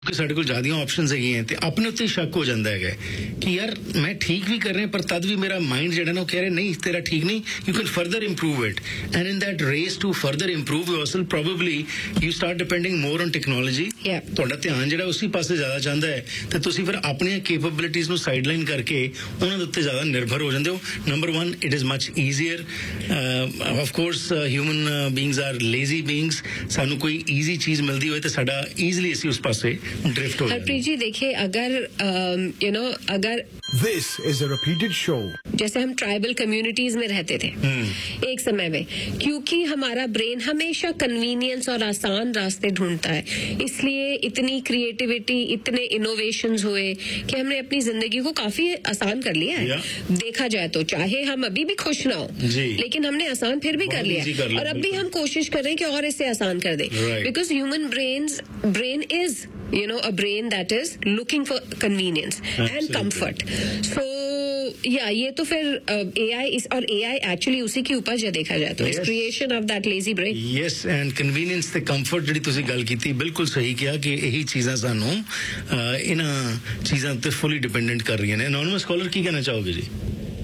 ਕਿ ਸਾਡੇ ਕੋਲ ਜ਼ਿਆਦੀਆਂ ਆਪਸ਼ਨਸ ਹੈਗੀਆਂ ਤੇ ਆਪਣੇ ਉੱਤੇ ਸ਼ੱਕ ਹੋ ਜਾਂਦਾ ਹੈਗਾ ਕਿ ਯਾਰ ਮੈਂ ਠੀਕ ਵੀ ਕਰ ਰਿਹਾ ਪਰ ਤਦ ਵੀ ਮੇਰਾ ਮਾਈਂਡ ਜਿਹੜਾ ਨਾ ਉਹ ਕਹਿ ਰਿਹਾ ਨਹੀਂ ਤੇਰਾ ਠੀਕ ਨਹੀਂ, you can further improve it and in that race to further improve yourself probably you start depending more on technology. ਤੁਹਾਡਾ ਧਿਆਨ ਜਿਹੜਾ ਉਸੇ ਪਾਸੇ ਜ਼ਿਆਦਾ ਜਾਂਦਾ ਹੈ ਤੇ ਤੁਸੀਂ ਫਿਰ ਆਪਣੀਆਂ ਕੈਪੇਬਿਲਿਟੀਜ਼ ਨੂੰ ਸਾਈਡਲਾਈਨ ਕਰਕੇ ਉਹਨਾਂ ਦੇ ਉੱਤੇ ਜ਼ਿਆਦਾ ਨਿਰਭਰ ਹੋ ਜਾਂਦੇ ਹੋ। Number 1 it is much easier, of course human beings R lazy beings, ਸਾਨੂੰ ਕੋਈ ਈਜ਼ੀ ਚੀਜ਼ ਮਿਲਦੀ ਹੋਏ ਤਾਂ साडा इजीली इसी उस पास से ड्रिफ्ट हो जाता है। हरप्रीत जी देखिए अगर अगर this is a repeated show, जैसे हम ट्राइबल कम्युनिटीज में रहते थे एक समय में, क्योंकि हमारा ब्रेन हमेशा कन्वीनियंस और आसान रास्ते ढूंढता है, इसलिए इतनी क्रिएटिविटी इतने इनोवेशंस हुए कि हमने अपनी जिंदगी को काफी आसान कर लिया है। देखा जाए तो चाहे हम अभी भी खुश ना हो लेकिन हमने आसान फिर भी कर लिया और अब भी हम कोशिश कर रहे हैं कि और इसे आसान कर दें, because human brain is a brain that is looking for convenience and comfort. So ये तो फिर AI और AI एक्चुअली उसी की उपज है देखा जाए तो, इस creation of that lazy brain. Yes and convenience ते कंफर्ट ਜਿਹੜੀ ਤੁਸੀਂ ਗੱਲ ਕੀਤੀ ਬਿਲਕੁਲ ਸਹੀ ਕਿਹਾ ਕਿ ਇਹੀ ਚੀਜ਼ਾਂ ਸਾਨੂੰ ਇਹਨਾਂ ਚੀਜ਼ਾਂ ਤੇ ਫੁੱਲੀ ਡਿਪੈਂਡੈਂਟ ਕਰ ਰਹੀਆਂ ਨੇ। ਐਨੋਨਿਮਸ ਕਾਲਰ ਕੀ ਕਹਿਣਾ ਚਾਹੋਗੇ ਜੀ?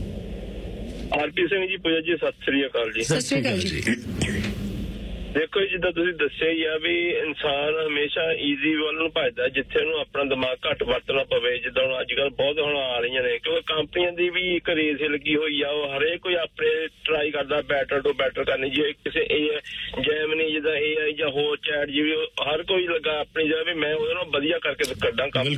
ਆਰਪੀ ਸਿੰਘ ਜੀ ਪੁੱਜਾ ਜੀ, ਸਤਿ ਸ੍ਰੀ ਅਕਾਲ ਜੀ। ਸਤਿ ਸ੍ਰੀ ਅਕਾਲ ਜੀ। ਦੇਖੋ ਜਿੱਦਾਂ ਤੁਸੀਂ ਦੱਸਿਆ ਹੀ ਆ ਵੀ ਇਨਸਾਨ ਹਮੇਸ਼ਾ ਈਜ਼ੀ ਵੱਲ ਨੂੰ ਭੱਜਦਾ ਜਿੱਥੇ ਉਹਨੂੰ ਆਪਣਾ ਦਿਮਾਗ ਘੱਟ ਵਰਤਣਾ ਪਵੇ। ਜਿੱਦਾਂ ਹੁਣ ਅੱਜ ਕੱਲ੍ਹ ਬਹੁਤ ਹੁਣ ਆ ਰਹੀਆਂ ਨੇ ਕਿਉਂਕਿ ਕੰਪਨੀਆਂ ਦੀ ਵੀ ਇੱਕ ਰੇਸ ਲੱਗੀ ਹੋਈ ਆ, ਉਹ ਹਰੇਕ ਕੋਈ ਆਪਣੇ ਟਰਾਈ ਕਰਦਾ ਬੈਟਰ ਤੋਂ ਬੈਟਰ ਕਰਨੀ। ਜੇ ਕਿਸੇ ਜੈਮਨੀ ਜਿੱਦਾਂ AI ਜਾਂ ਹੋਰ ਚੈਟ ਜੀ ਹਰ ਕੋਈ ਲੱਗਾ ਆਪਣੀ ਜਗ੍ਹਾ ਵੀ ਮੈਂ ਉਹਦੇ ਨਾਲ ਵਧੀਆ ਕਰਕੇ ਕੱਢਾਂ ਕੰਮ,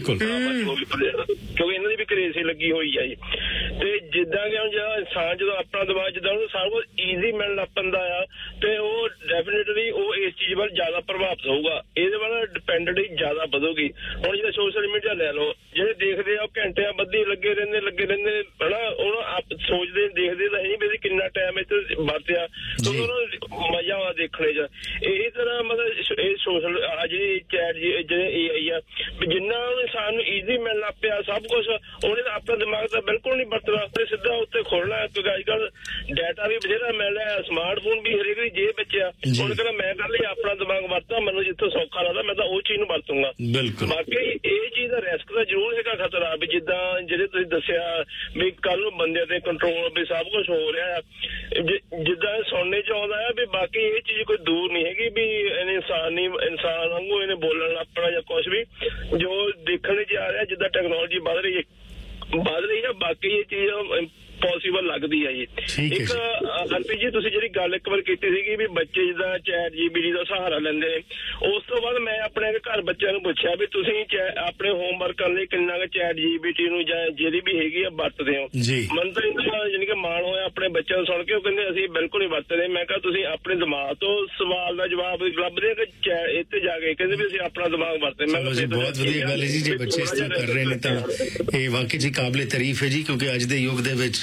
ਕਿਉਂਕਿ ਇਹਨਾਂ ਦੀ ਵੀ ਕਰੇਸ ਲੱਗੀ ਹੋਈ ਆ ਜੀ। ਤੇ ਜਿੱਦਾਂ ਕਿ ਹੁਣ ਜਿਹੜਾ ਇਨਸਾਨ ਜਦੋਂ ਆਪਣਾ ਦਿਮਾਗ ਜਿੱਦਾਂ ਉਹਨੂੰ ਸਾਰਾ ਕੁਝ ਈਜ਼ੀ ਮਿਲਣ ਲੱਗ ਪੈਂਦਾ ਆ ਤੇ ਉਹ ਡੈਫੀਨੇਟਲੀ ਉਹ ਇਸ ਚੀਜ਼ ਵੱਲ ਜ਼ਿਆਦਾ ਪ੍ਰਭਾਵਿਤ ਹੋਊਗਾ, ਇਹਦੇ ਵੱਲ ਡਿਪੈਂਡੈਂਟੀ ਜ਼ਿਆਦਾ ਵਧੂਗੀ। ਹੁਣ ਜਿੱਦਾਂ ਸੋਸ਼ਲ ਮੀਡੀਆ ਲੈ ਲਓ, ਜਿਹੜੇ ਦੇਖਦੇ ਆ ਉਹ ਘੰਟਿਆਂ ਬੱਧੀ ਲੱਗੇ ਰਹਿੰਦੇ ਹਨਾ, ਉਹ ਸੋਚਦੇ ਦੇਖਦੇ ਤਾਂ ਨਹੀਂ ਵੀ ਕਿੰਨਾ ਟਾਈਮ ਇੱਥੇ ਵਰਤਿਆ, ਉਹਨਾਂ ਨੂੰ ਮਜ਼ਾ ਆਉਂਦਾ ਦੇਖਣੇ 'ਚ। ਇਸੇ ਤਰ੍ਹਾਂ ਮਤਲਬ ਇਹ ਸੋਸ਼ਲ ਜਿਹੜੀ ਚੈਟ ਜਿਹੜੇ AI ਆ ਜਿੰਨਾ ਇਨਸਾਨ ਨੂੰ ਈਜ਼ੀ ਮਿਲਣ ਲੱਗ ਪਿਆ ਸਭ ਕੁਛ, ਉਹਨੇ ਤਾਂ ਆਪਣਾ ਦਿਮਾਗ ਤਾਂ ਬਿਲਕੁਲ ਨਹੀਂ ਵਰਤਣਾ ਤੇ ਸਿੱਧਾ ਉੱਤੇ ਖੋਲਣਾ, ਕਿਉਂਕਿ ਅੱਜ ਕੱਲ੍ਹ ਡਾਟਾ ਵੀ ਬਥੇਰਾ ਮਿਲ ਰਿਹਾ, ਸਮਾਰਟਫੋਨ ਵੀ ਹਰੇਕ ਦੀ ਜੇਬ ਵਿੱਚ ਆ। ਹੁਣ ਕਹਿੰਦਾ ਮੈਂ ਕਰ ਲਈ ਆਪਣਾ ਦਿਮਾਗ ਵਰਤਾਂ, ਮੈਨੂੰ ਜਿੱਥੋਂ ਸੌਖਾ ਲੱਗਦਾ ਮੈਂ ਤਾਂ ਉਹ ਚੀਜ਼ ਨੂੰ ਵਰਤੂੰਗਾ। ਬਾਕੀ ਇਹ ਚੀਜ਼ ਦਾ ਰਿਸਕ ਤਾਂ ਜ਼ਰੂਰ ਹੈਗਾ, ਖਤਰਾ ਵੀ ਜਿੱਦਾਂ ਜਿਹੜੇ ਤੁਸੀਂ ਦੱਸਿਆ ਵੀ ਕੱਲ ਨੂੰ ਬੰਦਿਆਂ ਤੇ ਕੰਟਰੋਲ ਵੀ ਸਭ ਕੁਛ ਹੋ ਰਿਹਾ ਆ, ਜਿੱਦਾਂ ਸੁਣਨੇ 'ਚ ਆਉਂਦਾ ਆ ਵੀ ਬਾਕੀ ਇਹ ਚੀਜ਼ ਕੋਈ ਦੂਰ ਨਹੀਂ ਹੈਗੀ ਵੀ ਇਨਸਾਨ ਵਾਂਗੂ ਇਹਨੇ ਬੋਲਣ ਆਪਣਾ ਜਾਂ ਕੁਛ ਵੀ ਜੋ ਦੇਖਣ 'ਚ ਆ ਰਿਹਾ ਜਿੱਦਾਂ ਟੈਕਨੋਲੋਜੀ ਵੱਧ ਰਹੀ ਹੈ ਬਾਕੀ ਇਹ ਚੀਜ਼ ਪੋਸੀਬਲ ਲੱਗਦੀ ਹੈ ਜੀ। ਇੱਕ ਹਰਪ੍ਰੀਤ ਜੀ ਤੁਸੀਂ ਜਿਹੜੀ ਗੱਲ ਇੱਕ ਵਾਰ ਕੀਤੀ ਸੀਗੀ ਵੀ ਬੱਚੇ ਜਿੱਦਾਂ ਚੈਟ GPT ਦਾ ਸਹਾਰਾ ਲੈਂਦੇ ਨੇ, ਉਸ ਤੋਂ ਬਾਅਦ ਮੈਂ ਆਪਣੇ ਘਰ ਬੱਚਿਆਂ ਨੂੰ ਪੁੱਛਿਆ ਵੀ ਤੁਸੀਂ ਆਪਣੇ ਹੋਮਵਰਕ ਕਰਨ ਲਈ ਕਿੰਨਾ ਕੁ ਚੈਟ GPT ਨੂੰ ਜਾਂ ਜਿਹੜੀ ਵੀ ਹੈਗੀ ਆ ਵਰਤਦੇ ਹੋ? ਮੈਨੂੰ ਤਾਂ ਜਾਣੀ ਕਿ ਮਾਣ ਹੋਇਆ ਆਪਣੇ ਬੱਚਿਆਂ ਨੂੰ ਸੁਣ ਕੇ, ਉਹ ਕਹਿੰਦੇ ਅਸੀਂ ਬਿਲਕੁਲ ਨਹੀਂ ਵਰਤਦੇ। ਮੈਂ ਕਿਹਾ ਤੁਸੀਂ ਆਪਣੇ ਦਿਮਾਗ ਤੋਂ ਸਵਾਲ ਦਾ ਜਵਾਬ ਲੱਭਦੇ ਕਿ ਇੱਥੇ ਜਾ ਕੇ ਕਹਿੰਦੇ ਵੀ ਅਸੀਂ ਆਪਣਾ ਦਿਮਾਗ ਵਰਤਦੇ। ਮੈਂ ਕਿਹਾ ਬਹੁਤ ਵਧੀਆ ਗੱਲ ਹੈ ਜੀ, ਜੇ ਬੱਚੇ ਇਸ ਤਰ੍ਹਾਂ ਕਰ ਰਹੇ ਨੇ ਤਾਂ ਇਹ ਵਾਕਈ ਜੀ ਕਾਬਲੇ ਤਾਰੀਫ ਹੈ ਜੀ, ਕਿਉਂਕਿ ਅੱਜ ਦੇ ਯੁੱਗ ਦੇ ਵਿੱਚ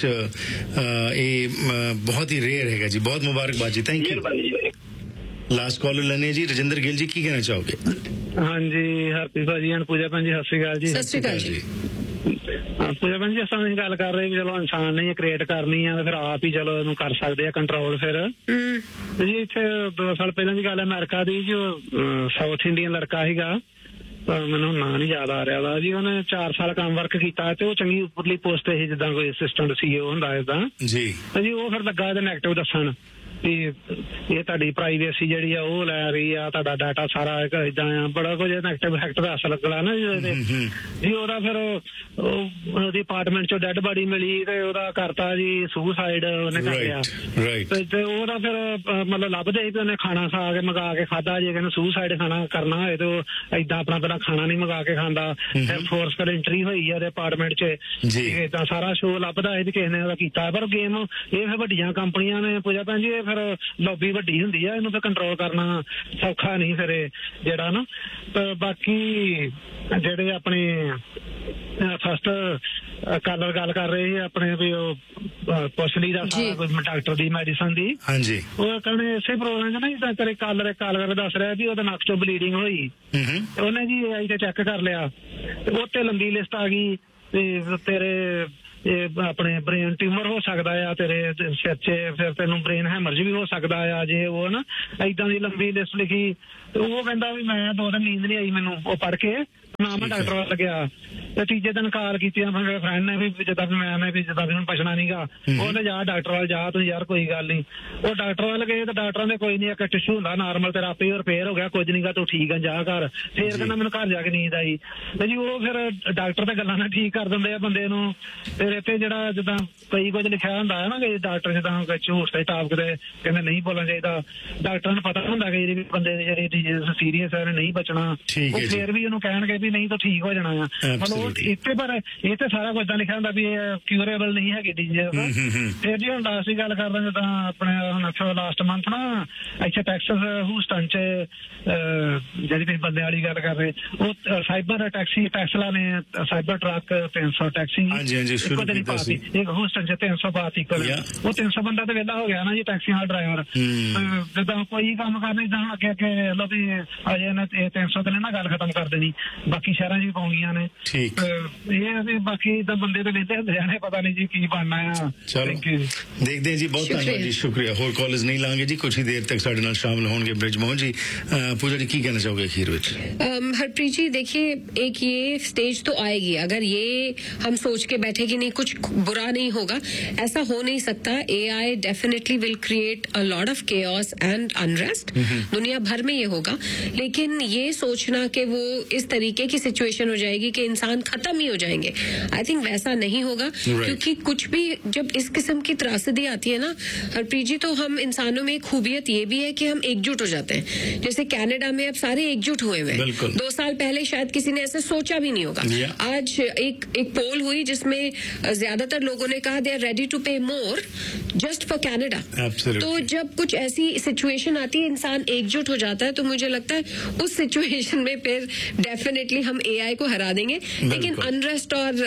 ਇਹ ਬਹੁਤ ਹੀ ਰੇਅਰ ਹੈਗਾ ਜੀ। ਬਹੁਤ ਮੁਬਾਰਕਬਾਦ ਜੀ, ਥੈਂਕ ਯੂ। ਲਾਸਟ ਕਾਲਰ ਲੈਣੇ ਜੀ, ਰਜਿੰਦਰ ਗਿੱਲ ਜੀ, ਕੀ ਕਹਿਣਾ ਚਾਹੋਗੇ? ਹਾਂਜੀ ਹਰਪ੍ਰੀਤ ਭਾਜੀ and ਪੂਜਾ ਭੈਣ ਜੀ, ਸਤਿ ਸ਼੍ਰੀ ਅਕਾਲ ਜੀ। ਸਤਿ ਸ਼੍ਰੀ ਅਕਾਲ ਜੀ। ਪੂਜਾ ਭੈਣ ਜੀ ਅਸੀਂ ਗੱਲ ਕਰ ਰਹੇ ਵੀ ਚਲੋ ਇਨਸਾਨ ਨੇ ਕ੍ਰੀਏਟ ਕਰਨੀ ਆ ਫਿਰ ਆਪ ਹੀ ਚਲੋ ਇਹਨੂੰ ਕਰ ਸਕਦੇ ਆ ਕੰਟਰੋਲ। ਫਿਰ ਜੀ ਇੱਥੇ 2 ਸਾਲ ਪਹਿਲਾਂ ਦੀ ਗੱਲ ਹੈ ਅਮਰੀਕਾ ਦੀ, ਜੋ ਸਾਊਥ ਇੰਡੀਅਨ ਲੜਕਾ ਸੀਗਾ, ਮੈਨੂੰ ਨਾਂ ਨਹੀਂ ਯਾਦ ਆ ਰਿਹਾ ਵਾ ਜੀ, ਉਹਨੇ 4 ਸਾਲ ਕੰਮ ਵਰਕ ਕੀਤਾ ਤੇ ਉਹ ਚੰਗੀ ਉੱਪਰਲੀ ਪੋਸਟ ਤੇ ਸੀ, ਜਿੱਦਾਂ ਕੋਈ ਅਸਿਸਟੈਂਟ CEO ਹੁੰਦਾ ਏਦਾਂ ਜੀ। ਉਹ ਫਿਰ ਲੱਗਾ ਇਹਦੇ ਨੈਗੇਟਿਵ ਦੱਸਣ ਵੀ ਇਹ ਤੁਹਾਡੀ ਪ੍ਰਾਈਵੇਸੀ ਜਿਹੜੀ ਆ ਉਹ ਲੈ ਰਹੀ ਆ, ਤੁਹਾਡਾ ਡਾਟਾ ਸਾਰਾ ਏਦਾਂ ਆ, ਬੜਾ ਕੁਝ ਨੈਗੇਟਿਵ ਫੈਕਟ ਦੱਸ ਲੱਗਣਾ ਨਾ ਜੀ। ਉਹਦਾ ਫਿਰ ਉਹਦੀ ਅਪਾਰਟਮੈਂਟ ਚੋਂ ਡੈਡ ਬਾਡੀ ਮਿਲੀ ਤੇ ਉਹਦਾ ਕਰਤਾ ਜੀ ਸੁਸਾਈਡ ਉਹਨੇ ਕਰ ਲਿਆ। ਤੇ ਉਹਦਾ ਫਿਰ ਮਤਲਬ ਲੱਭਦੇ ਸੀ ਕਿ ਉਹਨੇ ਖਾਣਾ ਖਾ ਕੇ ਮੰਗਾ ਕੇ ਖਾਧਾ, ਜੇ ਕਹਿੰਦੇ ਸੁਸਾਈਡ ਖਾਣਾ ਕਰਨਾ ਹੋਏ ਤੇ ਏਦਾਂ ਆਪਣਾ ਪਹਿਲਾਂ ਖਾਣਾ ਨਹੀਂ ਮੰਗਾ ਕੇ ਖਾਂਦਾ। ਫੋਰਸਫੁਲ ਐਂਟਰੀ ਹੋਈ ਆ ਉਹਦੇ ਅਪਾਰਟਮੈਂਟ 'ਚ, ਏਦਾਂ ਸਾਰਾ ਸ਼ੋਅ ਲੱਭਦਾ ਹੈ ਵੀ ਕਿਸੇ ਨੇ ਉਹਦਾ ਕੀਤਾ। ਪਰ ਗੇਮ ਇਹ ਫਿਰ ਵੱਡੀਆਂ ਕੰਪਨੀਆਂ ਨੇ ਪੂਜਾ ਭੈਣ ਜੀ, ਫਿਰ ਲੌਬੀ ਵੱਡੀ ਹੁੰਦੀ ਆ, ਇਹਨੂੰ ਫਿਰ ਕੰਟਰੋਲ ਕਰਨਾ ਸੌਖਾ ਨਹੀਂ ਫਿਰ ਜਿਹੜਾ ਨਾ। ਬਾਕੀ ਜਿਹੜੇ ਆਪਣੇ ਫਸਟ ਕਾਲਰ ਗੱਲ ਕਰ ਰਹੇ ਸੀ ਆਪਣੇ ਵੀ ਉਹ ਪੁੱਛਲੀ ਦਾ ਸਾਰਾ ਕੋਈ ਡਾਕਟਰ ਦੀ ਮੈਡੀਸਨ ਦੀ, ਹਾਂਜੀ ਉਹ ਕਹਿੰਦੇ ਇਸੇ ਪ੍ਰੋਗਰਾਮ 'ਚ ਨਾ ਜਿੱਦਾਂ ਕਰੇ ਕਾਲਰ ਦੱਸ ਰਿਹਾ ਵੀ ਉਹਦੇ ਨੱਕ 'ਚੋਂ ਬਲੀਡਿੰਗ ਹੋਈ, ਉਹਨੇ ਜੀ AI ਤੇ ਚੈੱਕ ਕਰ ਲਿਆ ਤੇ ਉਹ ਤੇ ਲੰਬੀ ਲਿਸਟ ਆ ਗਈ ਤੇ ਤੇਰੇ ਆਪਣੇ ਬ੍ਰੇਨ ਟਿਊਮਰ ਹੋ ਸਕਦਾ ਆ ਤੇਰੇ ਸਿਰ 'ਚ, ਫਿਰ ਤੈਨੂੰ ਬ੍ਰੇਨ ਹੈਮਰਜ ਵੀ ਹੋ ਸਕਦਾ ਆ ਜੇ ਉਹ ਨਾ ਏਦਾਂ ਦੀ ਲੰਬੀ ਲਿਸਟ ਲਿਖੀ। ਤੇ ਉਹ ਕਹਿੰਦਾ ਵੀ ਮੈਂ 2 ਦਿਨ ਨੀਂਦ ਨਹੀਂ ਆਈ ਮੈਨੂੰ ਉਹ ਪੜ੍ਹ ਕੇ, ਨਾ ਮੈਂ ਡਾਕਟਰ ਵੱਲ ਗਿਆ। ਤੇ ਤੀਜੇ ਦਿਨ ਕਾਲ ਕੀਤੀ ਮੇਰੇ ਫਰੈਂਡ ਨੇ ਵੀ ਜਿੱਦਾਂ ਵੀ ਜਿੱਦਾਂ ਵੀ ਹੁਣ ਪਛਣਾ ਨਹੀਂਗਾ, ਉਹਨੇ ਜਾ ਡਾਕਟਰ ਵੱਲ ਜਾ ਤੂੰ ਯਾਰ ਕੋਈ ਗੱਲ ਨਹੀਂ। ਉਹ ਡਾਕਟਰ ਵੱਲ ਗਏ ਤੇ ਡਾਕਟਰਾਂ ਨੇ ਕੋਈ ਨਹੀਂ, ਇੱਕ ਟਿਸ਼ੂ ਹੁੰਦਾ ਨਾਰਮਲ ਤੇਰਾ ਆਪੇ ਰਿਪੇਅਰ ਹੋ ਗਿਆ, ਕੁਝ ਨਹੀਂਗਾ ਤੂੰ ਠੀਕ ਆ ਜਾ ਘਰ। ਫੇਰ ਕਹਿੰਦਾ ਮੈਨੂੰ ਘਰ ਜਾ ਕੇ ਨੀਂਦ ਆਈ। ਤੇ ਜੀ ਉਹ ਫਿਰ ਡਾਕਟਰ ਤੇ ਗੱਲਾਂ ਨਾਲ ਠੀਕ ਕਰ ਦਿੰਦੇ ਆ ਬੰਦੇ ਨੂੰ। ਫਿਰ ਇੱਥੇ ਜਿਹੜਾ ਜਿੱਦਾਂ ਕਈ ਕੁਝ ਲਿਖਿਆ ਹੁੰਦਾ ਹੈ ਨਾ ਕਿ ਡਾਕਟਰ ਜਿੱਦਾਂ ਝੂਠ ਤੇ ਟਾਪ ਕੇ ਕਹਿੰਦੇ ਨਹੀਂ ਬੋਲਣਾ ਚਾਹੀਦਾ, ਡਾਕਟਰਾਂ ਨੂੰ ਪਤਾ ਹੁੰਦਾ ਕਿ ਜਿਹੜੀ ਬੰਦੇ ਦੀ ਜਿਹੜੀ ਡਿਜ਼ੀਜ਼ ਸੀਰੀਅਸ ਹੈ ਨਹੀਂ ਬਚਣਾ, ਉਹ ਫਿਰ ਵੀ ਉਹਨੂੰ ਕਹਿਣਗੇ ਵੀ ਨਹੀਂ ਤਾਂ ਠੀਕ ਹੋ ਜਾਣਾ ਆ। ਮਤਲਬ ਇੱਥੇ ਪਰ ਇਹ ਤੇ ਸਾਰਾ ਕੁਝ ਲਿਖਿਆ ਹੁੰਦਾ ਵੀ ਇਹ ਕਿਊਰੇਬਲ ਨਹੀਂ ਹੈਗੀ ਡਿਜ਼ੀਜ਼। ਫਿਰ ਜੀ ਹੁਣ ਲਾਸਟ ਦੀ ਗੱਲ ਕਰਦਾ ਜਿੱਦਾਂ ਆਪਣੇ ਹੁਣ ਲਾਸਟ ਮੰਥ ਨਾ ਇੱਥੇ ਟੈਕਸਸ ਹੂਸਟਨ 'ਚ ਜਿਹੜੀ ਤੁਸੀਂ ਬੰਦੇ ਵਾਲੀ ਗੱਲ ਕਰ ਰਹੇ, ਉਹ ਸਾਈਬਰ ਟੈਕਸੀ ਟੈਸਲਾ ਨੇ ਸਾਈਬਰ ਟਰੱਕ 300 ਟੈਕਸੀ ਇੱਕੋ ਦਿਨ ਪਾਤੀ, ਇੱਕ ਹੂਸਟਨ 'ਚ 300 ਪਾਤੀ। ਉਹ 300 ਬੰਦਾ ਤੇ ਵਿਹਲਾ ਹੋ ਗਿਆ ਨਾ ਜੀ ਟੈਕਸੀਆਂ ਵਾਲਾ ਡਰਾਈਵਰ। ਜਿੱਦਾਂ ਕੋਈ ਕੰਮ ਕਰਨਾ ਜਿੱਦਾਂ ਹੁਣ ਅੱਗੇ ਅੱਗੇ ਲੋ ਵੀ ਅਜੇ ਇਹ 300 ਦਿਨ ਨਾ ਗੱਲ ਖਤਮ ਕਰ ਦੇਣੀ, ਬਾਕੀ ਸ਼ਹਿਰਾਂ 'ਚ ਵੀ ਪਾਉਣੀਆਂ ਨੇ। ਇਹ ਵੀ ਬਾਕੀ ਤਾਂ ਬੰਦੇ ਤੇ ਵਿਹਲੇ ਹੁੰਦੇ ਜਾਣੇ, ਪਤਾ ਨਹੀਂ ਜੀ ਕੀ ਬਣਨਾ ਆ। ਦੇਖਦੇ ਹਾਂ ਜੀ, ਬਹੁਤ ਧੰਨਵਾਦ ਜੀ, ਸ਼ੁਕਰੀਆ। ਹੋਰ ਕਾਲਜ ਨਹੀਂ ਲਾਂਗੇ ਜੀ, ਕੁਛ ਹੀ ਦੇਰ ਤੱਕ ਸਾਡੇ ਨਾਲ शामिल होंगे बृजमोहन जी। पूजा जी की कहना चाहोगे अखीर में? हरप्रीत जी देखिए, एक ये स्टेज तो आएगी, अगर ये हम सोच के बैठे कि नहीं कुछ बुरा नहीं होगा, ऐसा हो नहीं सकता। AI definitely will create a lot of chaos and unrest, दुनिया भर में ये होगा। लेकिन ये सोचना कि वो इस तरीके की सिचुएशन हो जाएगी कि इंसान खत्म ही हो जाएंगे, आई थिंक वैसा नहीं होगा। क्योंकि कुछ भी जब इस किस्म की त्रासदी आती है ना हरप्रीत जी, तो हम इंसानों में खूबियत ये भी है कि हम एकजुट हो जाते हैं। जैसे कनाडा में अब सारे एकजुट हुए हुए हैं। 2 साल पहले शायद किसी ने ऐसा सोचा भी नहीं होगा। आज एक पोल हुई जिसमें ज्यादातर लोगों ने कहा दे आर रेडी टू पे मोर जस्ट फॉर कनाडा। तो जब कुछ ऐसी सिचुएशन आती है इंसान एकजुट हो जाता है, तो मुझे लगता है उस सिचुएशन में फिर डेफिनेटली हम AI को हरा देंगे। लेकिन अनरेस्ट और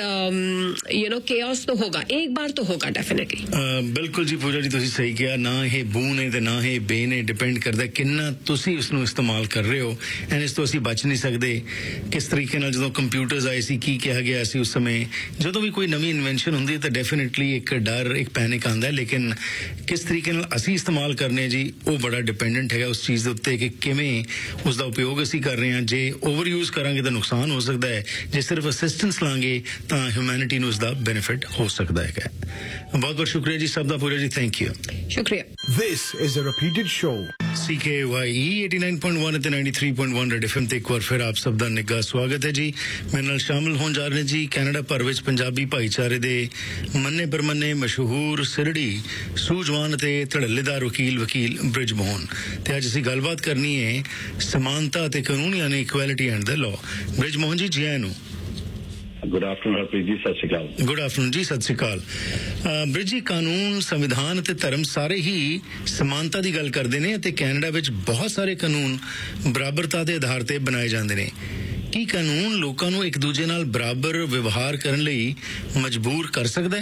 केओस तो होगा, एक बार तो होगा डेफिनेटली। बिल्कुल जी पूजा जी, तुसी सही किया। ना ये बू ने ते ना ये बे ने, डिपेंड करता किन्ना तुसी उसनू इस्तेमाल कर रहे हो। एंड इस तो असी बच नहीं सकते। किस तरीके नाल जदों कंप्यूटर्स आए सी, की कहा गया सी उस समय, जदों भी कोई नवी इन्वेंशन हुंदी है तो डेफिनेटली एक डर, एक पैनिक आंदा है। लेकिन किस तरीके नाल असी इस्तेमाल करने जी, वो बड़ा डिपेंडेंट है उस चीज़ दे उत्ते कि किवें उसका उपयोग असी कर रहे हैं। जे ओवर यूज करांगे तो नुकसान हो सकता है, जे सिर्फ असिस्टेंस लांगे तो ह्यूमैनिटी नू उसका बेनिफिट हो सकता है। बहुत बहुत शुक्रिया जी सब दा पूरा जी, थैंक यू, शुक्रिया। This is a repeated show. CKYE 89.1 ਅਤੇ 93.1 ਰੈਡ FM ਤੇ ਇੱਕ ਵਾਰ ਫਿਰ ਆਪ ਸਭ ਦਾ ਨਿੱਘਾ ਸਵਾਗਤ ਹੈ ਜੀ। ਮੇਰੇ ਨਾਲ ਸ਼ਾਮਿਲ ਹੋਣ ਜਾ ਰਹੇ ਜੀ ਕੈਨੇਡਾ ਭਰ ਵਿੱਚ ਪੰਜਾਬੀ ਭਾਈਚਾਰੇ ਦੇ ਮੰਨੇ ਪਰਮੰਨੇ ਮਸ਼ਹੂਰ ਸਿਰੜੀ ਸੂਝਵਾਨ ਅਤੇ ਧੜੱਲੇਦਾਰ ਵਕੀਲ ਬ੍ਰਿਜਮੋਹਨ। ਤੇ ਅੱਜ ਅਸੀਂ ਗੱਲਬਾਤ ਕਰਨੀ ਹੈ ਸਮਾਨਤਾ ਅਤੇ ਕਾਨੂੰਨ ਯਾਨੀ equality and the law. Brijmohan ਜੀ, ਜੀ ਆਇਆਂ ਨੂੰ। गुड आफ्टरनून हरप्रीत जी, सत श्री अकाल। गुड आफ्टरनून जी, सत श्री अकाल। ब्रिज जी, कानून, संविधान ते धर्म सारे ही समानता की गल करते हैं ते कैनेडा विच बहुत सारे कानून बराबरता के आधार पर बनाए जाते हैं। की कानून लोगों को एक दूजे नाल बराबर व्यवहार करने लई मजबूर कर सकता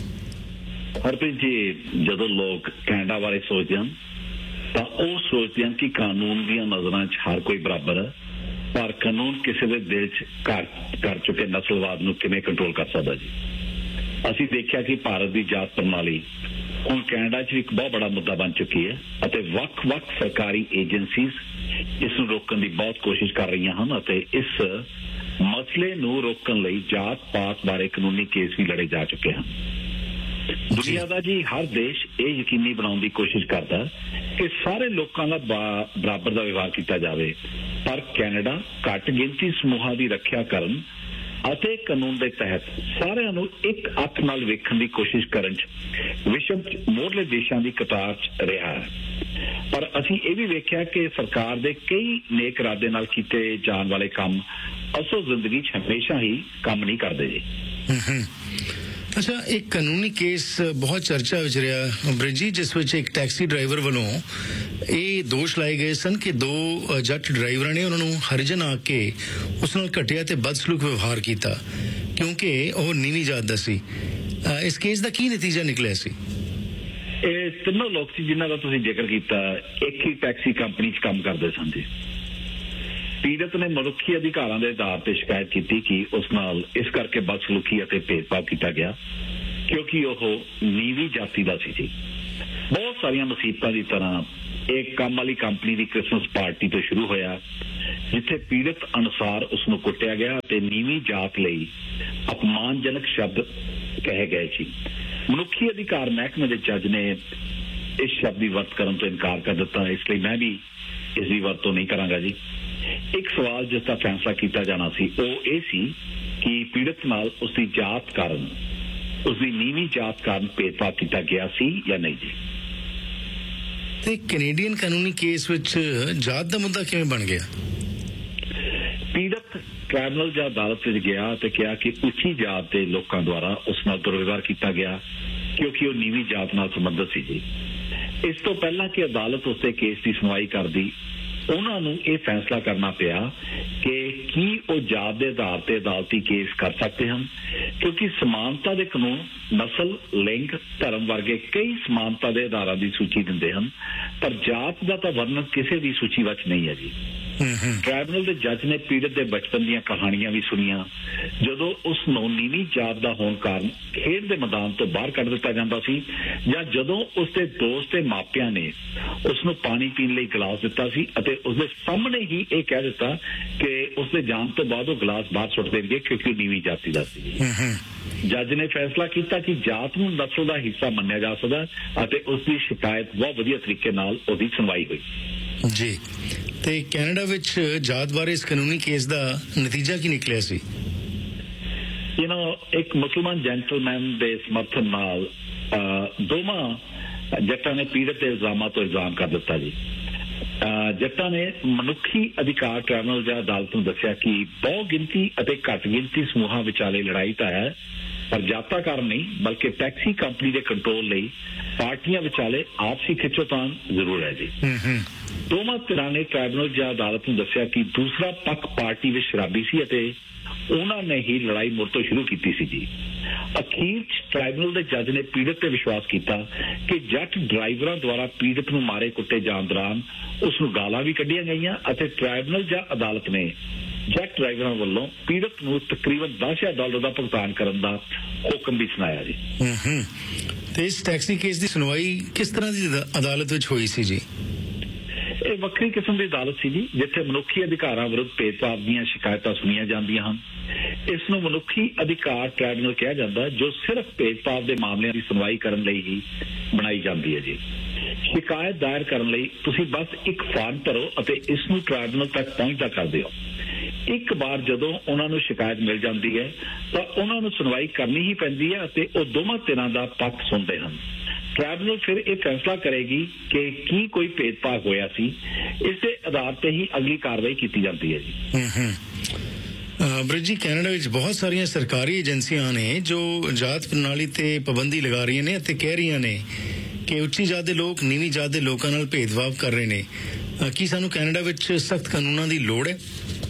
है? हरप्रीत जी, जदों लोग कैनेडा बारे सोचते हैं तो वो सोचते हैं कि कानून दी नज़रां च हर कोई बराबर है, पर कानून किसी के दिल च कर चुके नस्लवाद नूं किवें कंट्रोल कर सकदा जी। असीं देखिया कि भारत की जात प्रणाली हुण कैनेडा च एक बहुत बड़ा मुद्दा बन चुकी है अते वख-वख सरकारी एजेंसीज इस नूं रोकण दी बहुत कोशिश कर रही हैं अते इस मसले नूं रोकण लई जात पात बारे कानूनी केस भी लड़े जा चुके हैं। दुनिया का जी हर देश ये यकीनी बनाने की कोशिश करता कि सारे लोगों का बराबर का व्यवहार किया जाए, पर कैनेडा घट गिनती समूहों की रक्षा करन अते कानून के तहत सारिਆਂ ਨੂੰ एक अख नाल वेखण की कोशिश करन विश्व मोहरले देशों की कतार च रहा है। पर असीं ये भी वेख्या कि सरकार के कई नेक इरादे नाल कीते जाण वाले काम असल जिंदगी च हमेशा ही काम नहीं करते जी। अच्छा, एक कानूनी केस बहुत चर्चा विच रहा ब्रिज जी, जिस विच एक टैक्सी ड्राइवर वालों ये दोष लाए गए सन कि 2 जट ड्राइवरां ने उन्होंने हरिजन आके उस नाल घटिया ते बदसलूक व्यवहार किया क्योंकि वह नीवी जात दा सी। इस केस का की नतीजा निकलिया सी? तीनों लोग सी जिन्हां दा तुसीं जिक्र कीता एक ही टैक्सी कंपनी च काम करदे सन जी। पीड़ित ने मनुखी अधिकारां दे आधार ते शिकायत की कि उस नाल इस करके बदसलूकी अते भेदभाव किया गया ਕਿਉਂਕਿ ਉਹ ਨੀਵੀਂ ਜਾਤੀ ਦਾ ਸੀ ਜੀ। ਬਹੁਤ ਸਾਰੀਆਂ ਮੁਸੀਬਤਾਂ ਦੀ ਤਰ੍ਹਾਂ ਇੱਕ ਕੰਮ ਵਾਲੀ ਕੰਪਨੀ ਦੀ ਕ੍ਰਿਸਮਸ ਪਾਰਟੀ ਤੋਂ ਸ਼ੁਰੂ ਹੋਇਆ, ਜਿੱਥੇ ਪੀੜਤ ਅਨੁਸਾਰ ਉਸ ਨੂੰ ਕੁੱਟਿਆ ਗਿਆ ਤੇ ਨੀਵੀਂ ਜਾਤ ਲਈ ਅਪਮਾਨਜਨਕ ਸ਼ਬਦ ਕਹੇ ਗਏ ਸੀ। ਮਨੁੱਖੀ ਅਧਿਕਾਰ ਮਹਿਕਮੇ ਦੇ ਜੱਜ ਨੇ ਇਸ ਸ਼ਬਦ ਦੀ ਵਰਤ ਕਰਨ ਤੋਂ ਇਨਕਾਰ ਕਰ ਦਿੱਤਾ, ਇਸ ਲਈ ਮੈਂ ਵੀ ਇਸ ਦੀ ਵਰਤੋਂ ਨਹੀਂ ਕਰਾਂਗਾ ਜੀ। ਇੱਕ ਸਵਾਲ ਜਿਸ ਦਾ ਫੈਸਲਾ ਕੀਤਾ ਜਾਣਾ ਸੀ ਉਹ ਇਹ ਸੀ ਕਿ ਪੀੜਤ ਨਾਲ ਉਸਦੀ ਜਾਤ ਕਾਰਨ, ਉਸਦੀ ਨੀਵੀਂ ਜਾਤ ਕਾਰਨ ਭੇਦਭਾਵ ਕੀਤਾ ਗਿਆ ਸੀ ਜਾਂ ਨਹੀਂ ਜੀ। ਤੇ ਕੈਨੇਡੀਅਨ ਕਾਨੂੰਨੀ ਕੇਸ ਵਿੱਚ ਜਾਤ ਦਾ ਮੁੱਦਾ ਕਿਵੇਂ ਬਣ ਗਿਆ? ਪੀੜਤ ਟ੍ਰਾਈਬੂਨਲ ਜਾਂ ਅਦਾਲਤ ਵਿੱਚ ਗਿਆ ਤੇ ਕਿਹਾ ਕਿ ਉੱਚੀ ਜਾਤ ਦੇ ਲੋਕਾਂ ਦੁਆਰਾ ਉਸ ਨਾਲ ਦੁਰਵਿਵਹਾਰ ਕੀਤਾ ਗਿਆ ਕਿਉਂਕਿ ਉਹ ਨੀਵੀਂ ਜਾਤ ਨਾਲ ਸੰਬੰਧਿਤ ਸੀ ਜੀ। ਇਸ ਤੋਂ ਪਹਿਲਾਂ ਕਿ ਅਦਾਲਤ ਉਸਦੇ ਕੇਸ ਦੀ ਸੁਣਵਾਈ ਕਰਦੀ, ਉਹਨਾਂ ਨੂੰ ਇਹ ਫੈਸਲਾ ਕਰਨਾ ਪਿਆ ਕਿ ਕੀ ਉਹ ਜਾਤ ਦੇ ਆਧਾਰ ਤੇ ਅਦਾਲਤੀ ਕੇਸ ਕਰ ਸਕਦੇ ਹਨ, ਕਿਉਂਕਿ ਸਮਾਨਤਾ ਦੇ ਕਾਨੂੰਨ ਨਸਲ, ਲਿੰਗ, ਧਰਮ ਵਰਗੇ ਕਈ ਸਮਾਨਤਾ ਦੇ ਆਧਾਰਾਂ ਦੀ ਸੂਚੀ ਦਿੰਦੇ ਹਨ, ਪਰ ਜਾਤ ਦਾ ਤਾਂ ਵਰਣਨ ਕਿਸੇ ਦੀ ਸੂਚੀ ਵਿੱਚ ਨਹੀਂ ਹੈ ਜੀ। ਟ੍ਰਾਈਬੂਨਲ ਦੇ ਜੱਜ ਨੇ ਪੀੜਤ ਦੇ ਬਚਪਨ ਦੀਆਂ ਕਹਾਣੀਆਂ ਵੀ ਸੁਣੀਆਂ। ਜਦੋਂ ਉਸ ਨੂੰ ਨੀਵੀਂ ਜਾਤ ਦਾ ਹੋਣ ਕਾਰਨ ਖੇਡ ਦੇ ਮੈਦਾਨ ਤੋਂ ਬਾਹਰ ਕੱਢ ਦਿੱਤਾ ਜਾਂਦਾ ਸੀ, ਜਾਂ ਜਦੋਂ ਉਸਦੇ ਦੋਸਤ ਤੇ ਮਾਪਿਆਂ ਨੇ ਉਸ ਨੂੰ ਪਾਣੀ ਪੀਣ ਲਈ ਗਲਾਸ ਦਿੱਤਾ ਸੀ ਅਤੇ ਉਸਦੇ ਸਾਹਮਣੇ ਹੀ ਇਹ ਕਹਿ ਦਿੱਤਾ ਕਿ ਉਸਦੇ ਜਾਣ ਤੋਂ ਬਾਅਦ ਉਹ ਗਲਾਸ ਬਾਹਰ ਸੁੱਟ ਦੇਣਗੇ ਕਿਉਂਕਿ ਨੀਵੀਂ ਜਾਤੀ ਦਾ ਸੀ। ਜੱਜ ਨੇ ਫੈਸਲਾ ਕੀਤਾ ਕਿ ਜਾਤ ਨੂੰ ਨਸਲ ਦਾ ਹਿੱਸਾ ਮੰਨਿਆ ਜਾ ਸਕਦਾ ਅਤੇ ਉਸ ਦੀ ਸ਼ਿਕਾਇਤ ਬਹੁਤ ਵਧੀਆ ਤਰੀਕੇ ਨਾਲ ਉਹਦੀ ਸੁਣਵਾਈ ਹੋਈ ਜੀ। ਤੇ ਕੈਨੇਡਾ ਵਿੱਚ ਜਾਤ ਬਾਰੇ ਇਸ ਕਾਨੂੰਨੀ ਕੇਸ ਦਾ ਨਤੀਜਾ ਕੀ ਨਿਕਲਿਆ ਸੀ? ਇੱਕ ਮੁਸਲਮਾਨ ਜੈਂਟਲਮੈਨ ਦੇ ਸਮਰਥਨ ਨਾਲ ਦੋਵਾਂ ਜੱਟਾਂ ਨੇ ਪੀੜਤ ਦੇ ਇਲਜ਼ਾਮਾਂ ਤੋਂ ਇਲਜ਼ਾਮ ਕਰ ਦਿੱਤਾ ਜੀ। ਜੱਟਾਂ ਨੇ ਮਨੁੱਖੀ ਅਧਿਕਾਰ ਟ੍ਰਾਈਬੂਨਲ ਜਾਂ ਅਦਾਲਤ ਨੂੰ ਦੱਸਿਆ ਕਿ ਬਹੁ ਗਿਣਤੀ ਅਤੇ ਘੱਟ ਗਿਣਤੀ ਸਮੂਹਾਂ ਵਿਚਾਲੇ ਲੜਾਈ ਤਾਂ ਹੈ, ਪਰ ਜਾਤਾਂ ਕਾਰਨ ਨਹੀਂ, ਬਲਕਿ ਟੈਕਸੀ ਕੰਪਨੀ ਦੇ ਕੰਟਰੋਲ ਲਈ ਪਾਰਟੀਆਂ ਵਿਚਾਲੇ ਆਪਸੀ ਖਿੱਚੋਤਾਣ ਜ਼ਰੂਰ ਹੈ ਜੀ। ਦੋਵਾਂ ਧਿਰਾਂ ਨੇ ਟ੍ਰਾਈਬੂਨਲ ਜਾਂ ਅਦਾਲਤ ਨੂੰ ਦੱਸਿਆ ਕਿ ਦੂਸਰਾ ਪੱਖ ਪਾਰਟੀ ਵਿੱਚ ਸ਼ਰਾਬੀ ਸੀ ਅਤੇ ਉਹਨਾਂ ਨੇ ਹੀ ਲੜਾਈ ਮੁੜ ਤੋਂ ਸ਼ੁਰੂ ਕੀਤੀ ਸੀ ਜੀ। ਅਖੀਰ ਟ੍ਰਾਈਬੂਨਲ ਦੇ ਜੱਜ ਨੇ ਪੀੜਤ ਤੇ ਵਿਸ਼ਵਾਸ ਕੀਤਾ ਕਿ ਜੱਟ ਡਰਾਈਵਰਾਂ ਦੁਆਰਾ ਪੀੜਤ ਨੂੰ ਮਾਰੇ ਕੁੱਟੇ ਜਾਣ ਦੌਰਾਨ ਉਸ ਨੂੰ ਗਾਲਾਂ ਵੀ ਕੱਢੀਆਂ ਗਈਆਂ ਅਤੇ ਟ੍ਰਾਈਬੂਨਲ ਜਾਂ ਅਦਾਲਤ ਨੇ ਜੱਟ ਡਰਾਈਵਰਾਂ ਵੱਲੋਂ ਪੀੜਤ ਨੂੰ ਤਕਰੀਬਨ $10,000 ਦਾ ਭੁਗਤਾਨ ਕਰਨ ਦਾ ਹੁਕਮ ਵੀ ਸੁਣਾਇਆ ਜੀ। ਤੇ ਇਸ ਟੈਕਸੀ ਕੇਸ ਦੀ ਸੁਣਵਾਈ ਕਿਸ ਤਰ੍ਹਾਂ ਦੀ ਅਦਾਲਤ ਵਿੱਚ ਹੋਈ ਸੀ ਜੀ? ਇਹ ਵੱਖਰੀ ਕਿਸਮ ਦੀ ਅਦਾਲਤ ਸੀ ਜੀ, ਜਿੱਥੇ ਮਨੁੱਖੀ ਅਧਿਕਾਰਾਂ ਵਿਰੁੱਧ ਭੇਦਭਾਵ ਦੀਆਂ ਸ਼ਿਕਾਇਤਾਂ ਸੁਣੀਆਂ ਜਾਂਦੀਆਂ ਹਨ। ਇਸ ਨੂੰ ਮਨੁੱਖੀ ਅਧਿਕਾਰ ਟ੍ਰਾਈਬੂਨਲ ਕਿਹਾ ਜਾਂਦਾ, ਜੋ ਸਿਰਫ ਭੇਦਭਾਵ ਦੇ ਮਾਮਲਿਆਂ ਦੀ ਸੁਣਵਾਈ ਕਰਨ ਲਈ ਹੀ ਬਣਾਈ ਜਾਂਦੀ ਹੈ ਜੀ। ਸ਼ਿਕਾਇਤ ਦਾਇਰ ਕਰਨ ਲਈ ਤੁਸੀਂ ਬਸ ਇੱਕ ਫਾਰਮ ਭਰੋ ਅਤੇ ਇਸ ਨੂੰ ਟ੍ਰਾਈਬੂਨਲ ਤੱਕ ਪਹੁੰਚਦਾ ਕਰ ਦਿਓ। ਇੱਕ ਵਾਰ ਜਦੋਂ ਉਹਨਾਂ ਨੂੰ ਸ਼ਿਕਾਇਤ ਮਿਲ ਜਾਂਦੀ ਹੈ ਤਾਂ ਉਹਨਾਂ ਨੂੰ ਸੁਣਵਾਈ ਕਰਨੀ ਹੀ ਪੈਂਦੀ ਹੈ ਅਤੇ ਉਹ ਦੋਵਾਂ ਧਿਰਾਂ ਦਾ ਪੱਖ ਸੁਣਦੇ ਹਨ। ਟ੍ਰਾਈਬੂਨਲ ਫਿਰ ਇਹ ਫੈਸਲਾ ਕਰੇਗੀ ਕਿ ਕੀ ਕੋਈ ਭੇਦਭਾਵ ਹੋਇਆ ਸੀ। ਇਸ ਦੇ ਆਧਾਰ ਤੇ ਹੀ ਅਗਲੀ ਕਾਰਵਾਈ ਕੀਤੀ ਜਾਂਦੀ ਹੈ ਜੀ। ਬ੍ਰਿਜ ਜੀ, ਕੈਨੇਡਾ ਵਿੱਚ ਬਹੁਤ ਸਾਰੀਆਂ ਸਰਕਾਰੀ ਏਜੰਸੀਆਂ ਨੇ ਜੋ ਜਾਤ ਪ੍ਰਣਾਲੀ ਤੇ ਪਾਬੰਦੀ ਲਗਾ ਰਹੀਆਂ ਨੇ ਅਤੇ ਕਹਿ ਰਹੀਆਂ ਨੇ ਕਿ ਉੱਚੀ ਜਾਤ ਦੇ ਲੋਕ ਨੀਵੀਂ ਜਾਤ ਦੇ ਲੋਕਾਂ ਨਾਲ ਭੇਦਭਾਵ ਕਰ ਰਹੇ ਨੇ। ਕੀ ਸਾਨੂੰ ਕੈਨੇਡਾ ਵਿੱਚ ਸਖਤ ਕਾਨੂੰਨਾਂ ਦੀ ਲੋੜ ਹੈ?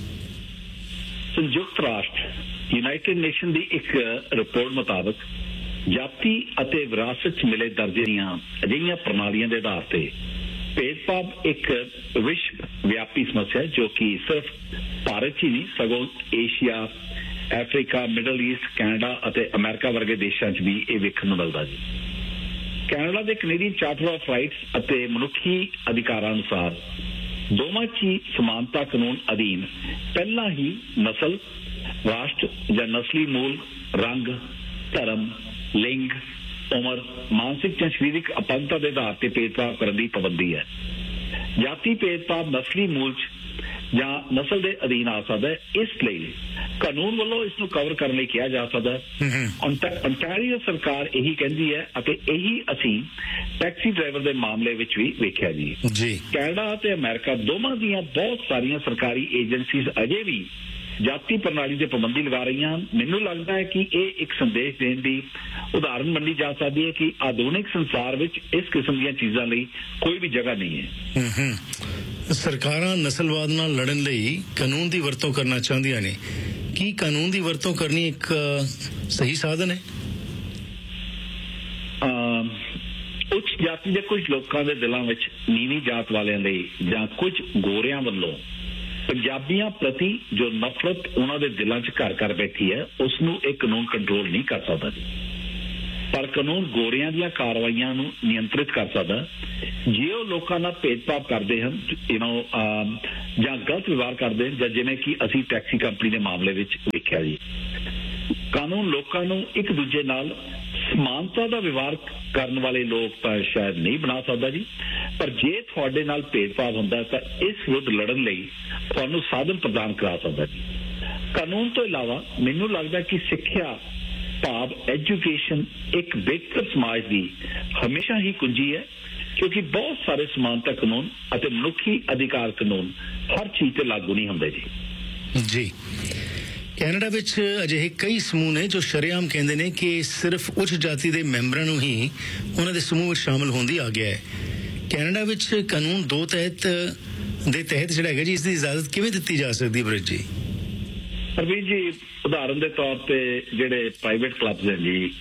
ਸੰਯੁਕਤ ਰਾਸ਼ਟਰ ਯੂਨਾਈਟਿਡ ਨੇਸ਼ਨ ਦੀ ਇੱਕ ਰਿਪੋਰਟ ਮੁਤਾਬਕ ਜਾਤੀ ਅਤੇ ਵਿਰਾਸਤ 'ਚ ਮਿਲੇ ਦਰਜੇ ਦੀਆਂ ਅਜਿਹੀਆਂ ਪ੍ਰਣਾਲੀਆਂ ਦੇ ਆਧਾਰ ਤੇ ਭੇਦਭਾਵ ਇੱਕ ਵਿਸ਼ਵ ਵਿਆਪੀ ਸਮੱਸਿਆ ਜੋ ਕਿ ਸਿਰਫ ਭਾਰਤ 'ਚ ਹੀ ਨਹੀਂ ਸਗੋਂ Asia, Africa, middle East, Canada ਅਤੇ ਅਮਰੀਕਾ ਵਰਗੇ ਦੇਸ਼ਾਂ 'ਚ ਵੀ ਇਹ ਵੇਖਣ ਨੂੰ ਮਿਲਦਾ ਜੀ। ਕੈਨੇਡਾ ਦੇ ਕੈਨੇਡੀਅਨ ਚਾਰਟਰ ਆਫ ਰਾਈਟਸ ਅਤੇ ਮਨੁੱਖੀ ਅਧਿਕਾਰਾਂ ਅਨੁਸਾਰ ਦੋਵਾਂ 'ਚ ਹੀ ਸਮਾਨਤਾ ਕਾਨੂੰਨ ਅਧੀਨ ਪਹਿਲਾਂ ਹੀ ਨਸਲ, ਰਾਸ਼ਟਰ ਜਾਂ ਨਸਲੀ ਮੂਲ, ਰੰਗ, ਧਰਮ, ਲਿੰਗ, ਉਮਰ, ਮਾਨਸਿਕ ਜਾਂ ਸਰੀਰਕ ਅਪੰਗਤਾ ਦੇ ਆਧਾਰ ਤੇ ਭੇਦਭਾਵ ਕਰਨ ਦੀ ਪਾਬੰਦੀ ਹੈ। ਜਾਤੀ ਭੇਦਭਾਵ ਨਸਲੀ ਮੂਲ ਜਾਂ ਨਸਲ ਦੇ ਅਧੀਨ ਆ ਸਕਦਾ ਹੈ, ਇਸ ਲਈ ਕਾਨੂੰਨ ਵੱਲੋਂ ਇਸ ਨੂੰ ਕਵਰ ਕਰਨ ਲਈ ਕਿਹਾ ਜਾ ਸਕਦਾ ਹੈ। ontario ਸਰਕਾਰ ਇਹੀ ਕਹਿੰਦੀ ਹੈ ਅਤੇ ਇਹੀ ਅਸੀਂ ਟੈਕਸੀ ਡਰਾਈਵਰ ਦੇ ਮਾਮਲੇ ਵਿੱਚ ਵੀ ਵੇਖਿਆ ਜੀ। ਕੈਨੇਡਾ ਅਤੇ ਅਮਰੀਕਾ ਦੋਵਾਂ ਦੀਆਂ ਬਹੁਤ ਸਾਰੀਆਂ ਸਰਕਾਰੀ ਏਜੰਸੀਜ਼ ਅਜੇ ਵੀ ਜਾਤੀ ਪ੍ਰਣਾਲੀ ਤੇ ਪਾਬੰਦੀ ਲਗਾ ਰਹੀਆਂ ਹਨ। ਮੈਨੂੰ ਲੱਗਦਾ ਹੈ ਕਿ ਇਹ ਇੱਕ ਸੰਦੇਸ਼ ਦੇਣ ਦੀ ਉਦਾਹਰਨ ਮੰਨੀ ਜਾ ਸਕਦੀ ਹੈ ਕਿ ਆਧੁਨਿਕ ਸੰਸਾਰ ਵਿੱਚ ਇਸ ਕਿਸਮ ਦੀਆਂ ਚੀਜ਼ਾਂ ਲਈ ਕੋਈ ਵੀ ਜਗ੍ਹਾ ਨਹੀਂ ਹੈ। ਸਰਕਾਰਾਂ ਨਸਲਵਾਦ ਨਾਲ ਲੜਨ ਲਈ ਕਾਨੂੰਨ ਦੀ ਵਰਤੋਂ ਕਰਨਾ ਚਾਹੁੰਦੀਆਂ ਨੇ। ਕੀ ਕਾਨੂੰਨ ਦੀ ਵਰਤੋਂ ਕਰਨੀ ਇੱਕ ਸਹੀ ਸਾਧਨ ਹੈ? ਉੱਚ ਜਾਤੀ ਦੇ ਕੁਝ ਲੋਕਾਂ ਦੇ ਦਿਲਾਂ ਵਿੱਚ ਨੀਵੀਂ ਜਾਤ ਵਾਲਿਆਂ ਲਈ ਜਾਂ ਕੁਝ ਗੋਰਿਆਂ ਵੱਲੋਂ ਪੰਜਾਬੀਆਂ ਪ੍ਰਤੀ ਜੋ ਨਫ਼ਰਤ ਉਹਨਾਂ ਦੇ ਦਿਲਾਂ 'ਚ ਘਰ ਘਰ ਬੈਠੀ ਹੈ, ਉਸ ਨੂੰ ਇਹ ਕਾਨੂੰਨ ਕੰਟਰੋਲ ਨਹੀਂ ਕਰ ਸਕਦਾ ਜੀ। ਪਰ ਕਾਨੂੰਨ ਗੋਰਿਆਂ ਦੀਆਂ ਕਾਰਵਾਈਆਂ ਨੂੰ ਨਿਯੰਤਰਿਤ ਕਰ ਸਕਦਾ ਜੇ ਉਹ ਲੋਕਾਂ ਨਾਲ ਭੇਦਭਾਵ ਕਰਦੇ ਹਨ ਜਾਂ ਗਲਤ ਵਿਵਹਾਰ ਕਰਦੇ ਹਨ, ਜਾਂ ਜਿਵੇਂ ਕਿ ਅਸੀਂ ਟੈਕਸੀ ਕੰਪਨੀ ਦੇ ਮਾਮਲੇ ਵਿੱਚ ਵੇਖਿਆ ਜੀ। ਕਾਨੂੰਨ ਲੋਕਾਂ ਨੂੰ ਇੱਕ ਦੂਜੇ ਨਾਲ ਸਮਾਨਤਾ ਦਾ ਵਿਵਹਾਰ ਕਰਨ ਵਾਲੇ ਲੋਕ ਤਾਂ ਸ਼ਾਇਦ ਨਹੀਂ ਬਣਾ ਸਕਦਾ ਜੀ, ਪਰ ਜੇ ਤੁਹਾਡੇ ਨਾਲ ਭੇਦਭਾਵ ਹੁੰਦਾ ਤਾਂ ਇਸ ਵਿਰੁੱਧ ਲੜਨ ਲਈ ਤੁਹਾਨੂੰ ਸਾਧਨ ਪ੍ਰਦਾਨ ਕਰਾ ਸਕਦਾ ਜੀ। ਕਾਨੂੰਨ ਤੋਂ ਇਲਾਵਾ ਮੈਨੂੰ ਲੱਗਦਾ ਕਿ ਸਿੱਖਿਆ ਭਾਵ ਐਜੂਕੇਸ਼ਨ ਇੱਕ ਬਿਹਤਰ ਸਮਾਜ ਦੀ ਹਮੇਸ਼ਾ ਹੀ ਕੁੰਜੀ ਹੈ, ਕਿਉਂਕਿ ਬਹੁਤ ਸਾਰੇ ਸਮਾਨਤਾ ਕਾਨੂੰਨ ਅਤੇ ਮਨੁੱਖੀ ਅਧਿਕਾਰ ਕਾਨੂੰਨ ਹਰ ਚੀਜ਼ ਤੇ ਲਾਗੂ ਨਹੀਂ ਹੁੰਦੇ ਜੀ। ਕੈਨੇਡਾ ਵਿੱਚ ਅਜਿਹੇ ਕਈ ਸਮੂਹ ਨੇ ਜੋ ਸ਼ਰੇਆਮ ਕਹਿੰਦੇ ਨੇ ਕਿ ਸਿਰਫ ਉੱਚ ਜਾਤੀ ਦੇ ਮੈਂਬਰਾਂ ਨੂੰ ਹੀ ਉਹਨਾਂ ਦੇ ਸਮੂਹ ਵਿੱਚ ਸ਼ਾਮਲ ਹੋਣ ਦੀ ਆਗਿਆ ਹੈ। ਕੈਨੇਡਾ ਵਿੱਚ ਕਾਨੂੰਨ 2 ਤਹਿਤ ਜਿਹੜਾ ਹੈਗਾ ਜੀ, ਇਸ ਦੀ ਇਜਾਜ਼ਤ ਕਿਵੇਂ ਦਿੱਤੀ ਜਾ ਸਕਦੀ ਹੈ ਬ੍ਰਿਜ ਜੀ? ਹਰਵੀਰ ਜੀ, ਉਦਾਹਰਨ ਦੇ ਤੌਰ ਤੇ ਜਿਹੜੇ ਪ੍ਰਾਈਵੇਟ ਕਲੱਬ ਨੇ ਜੀ,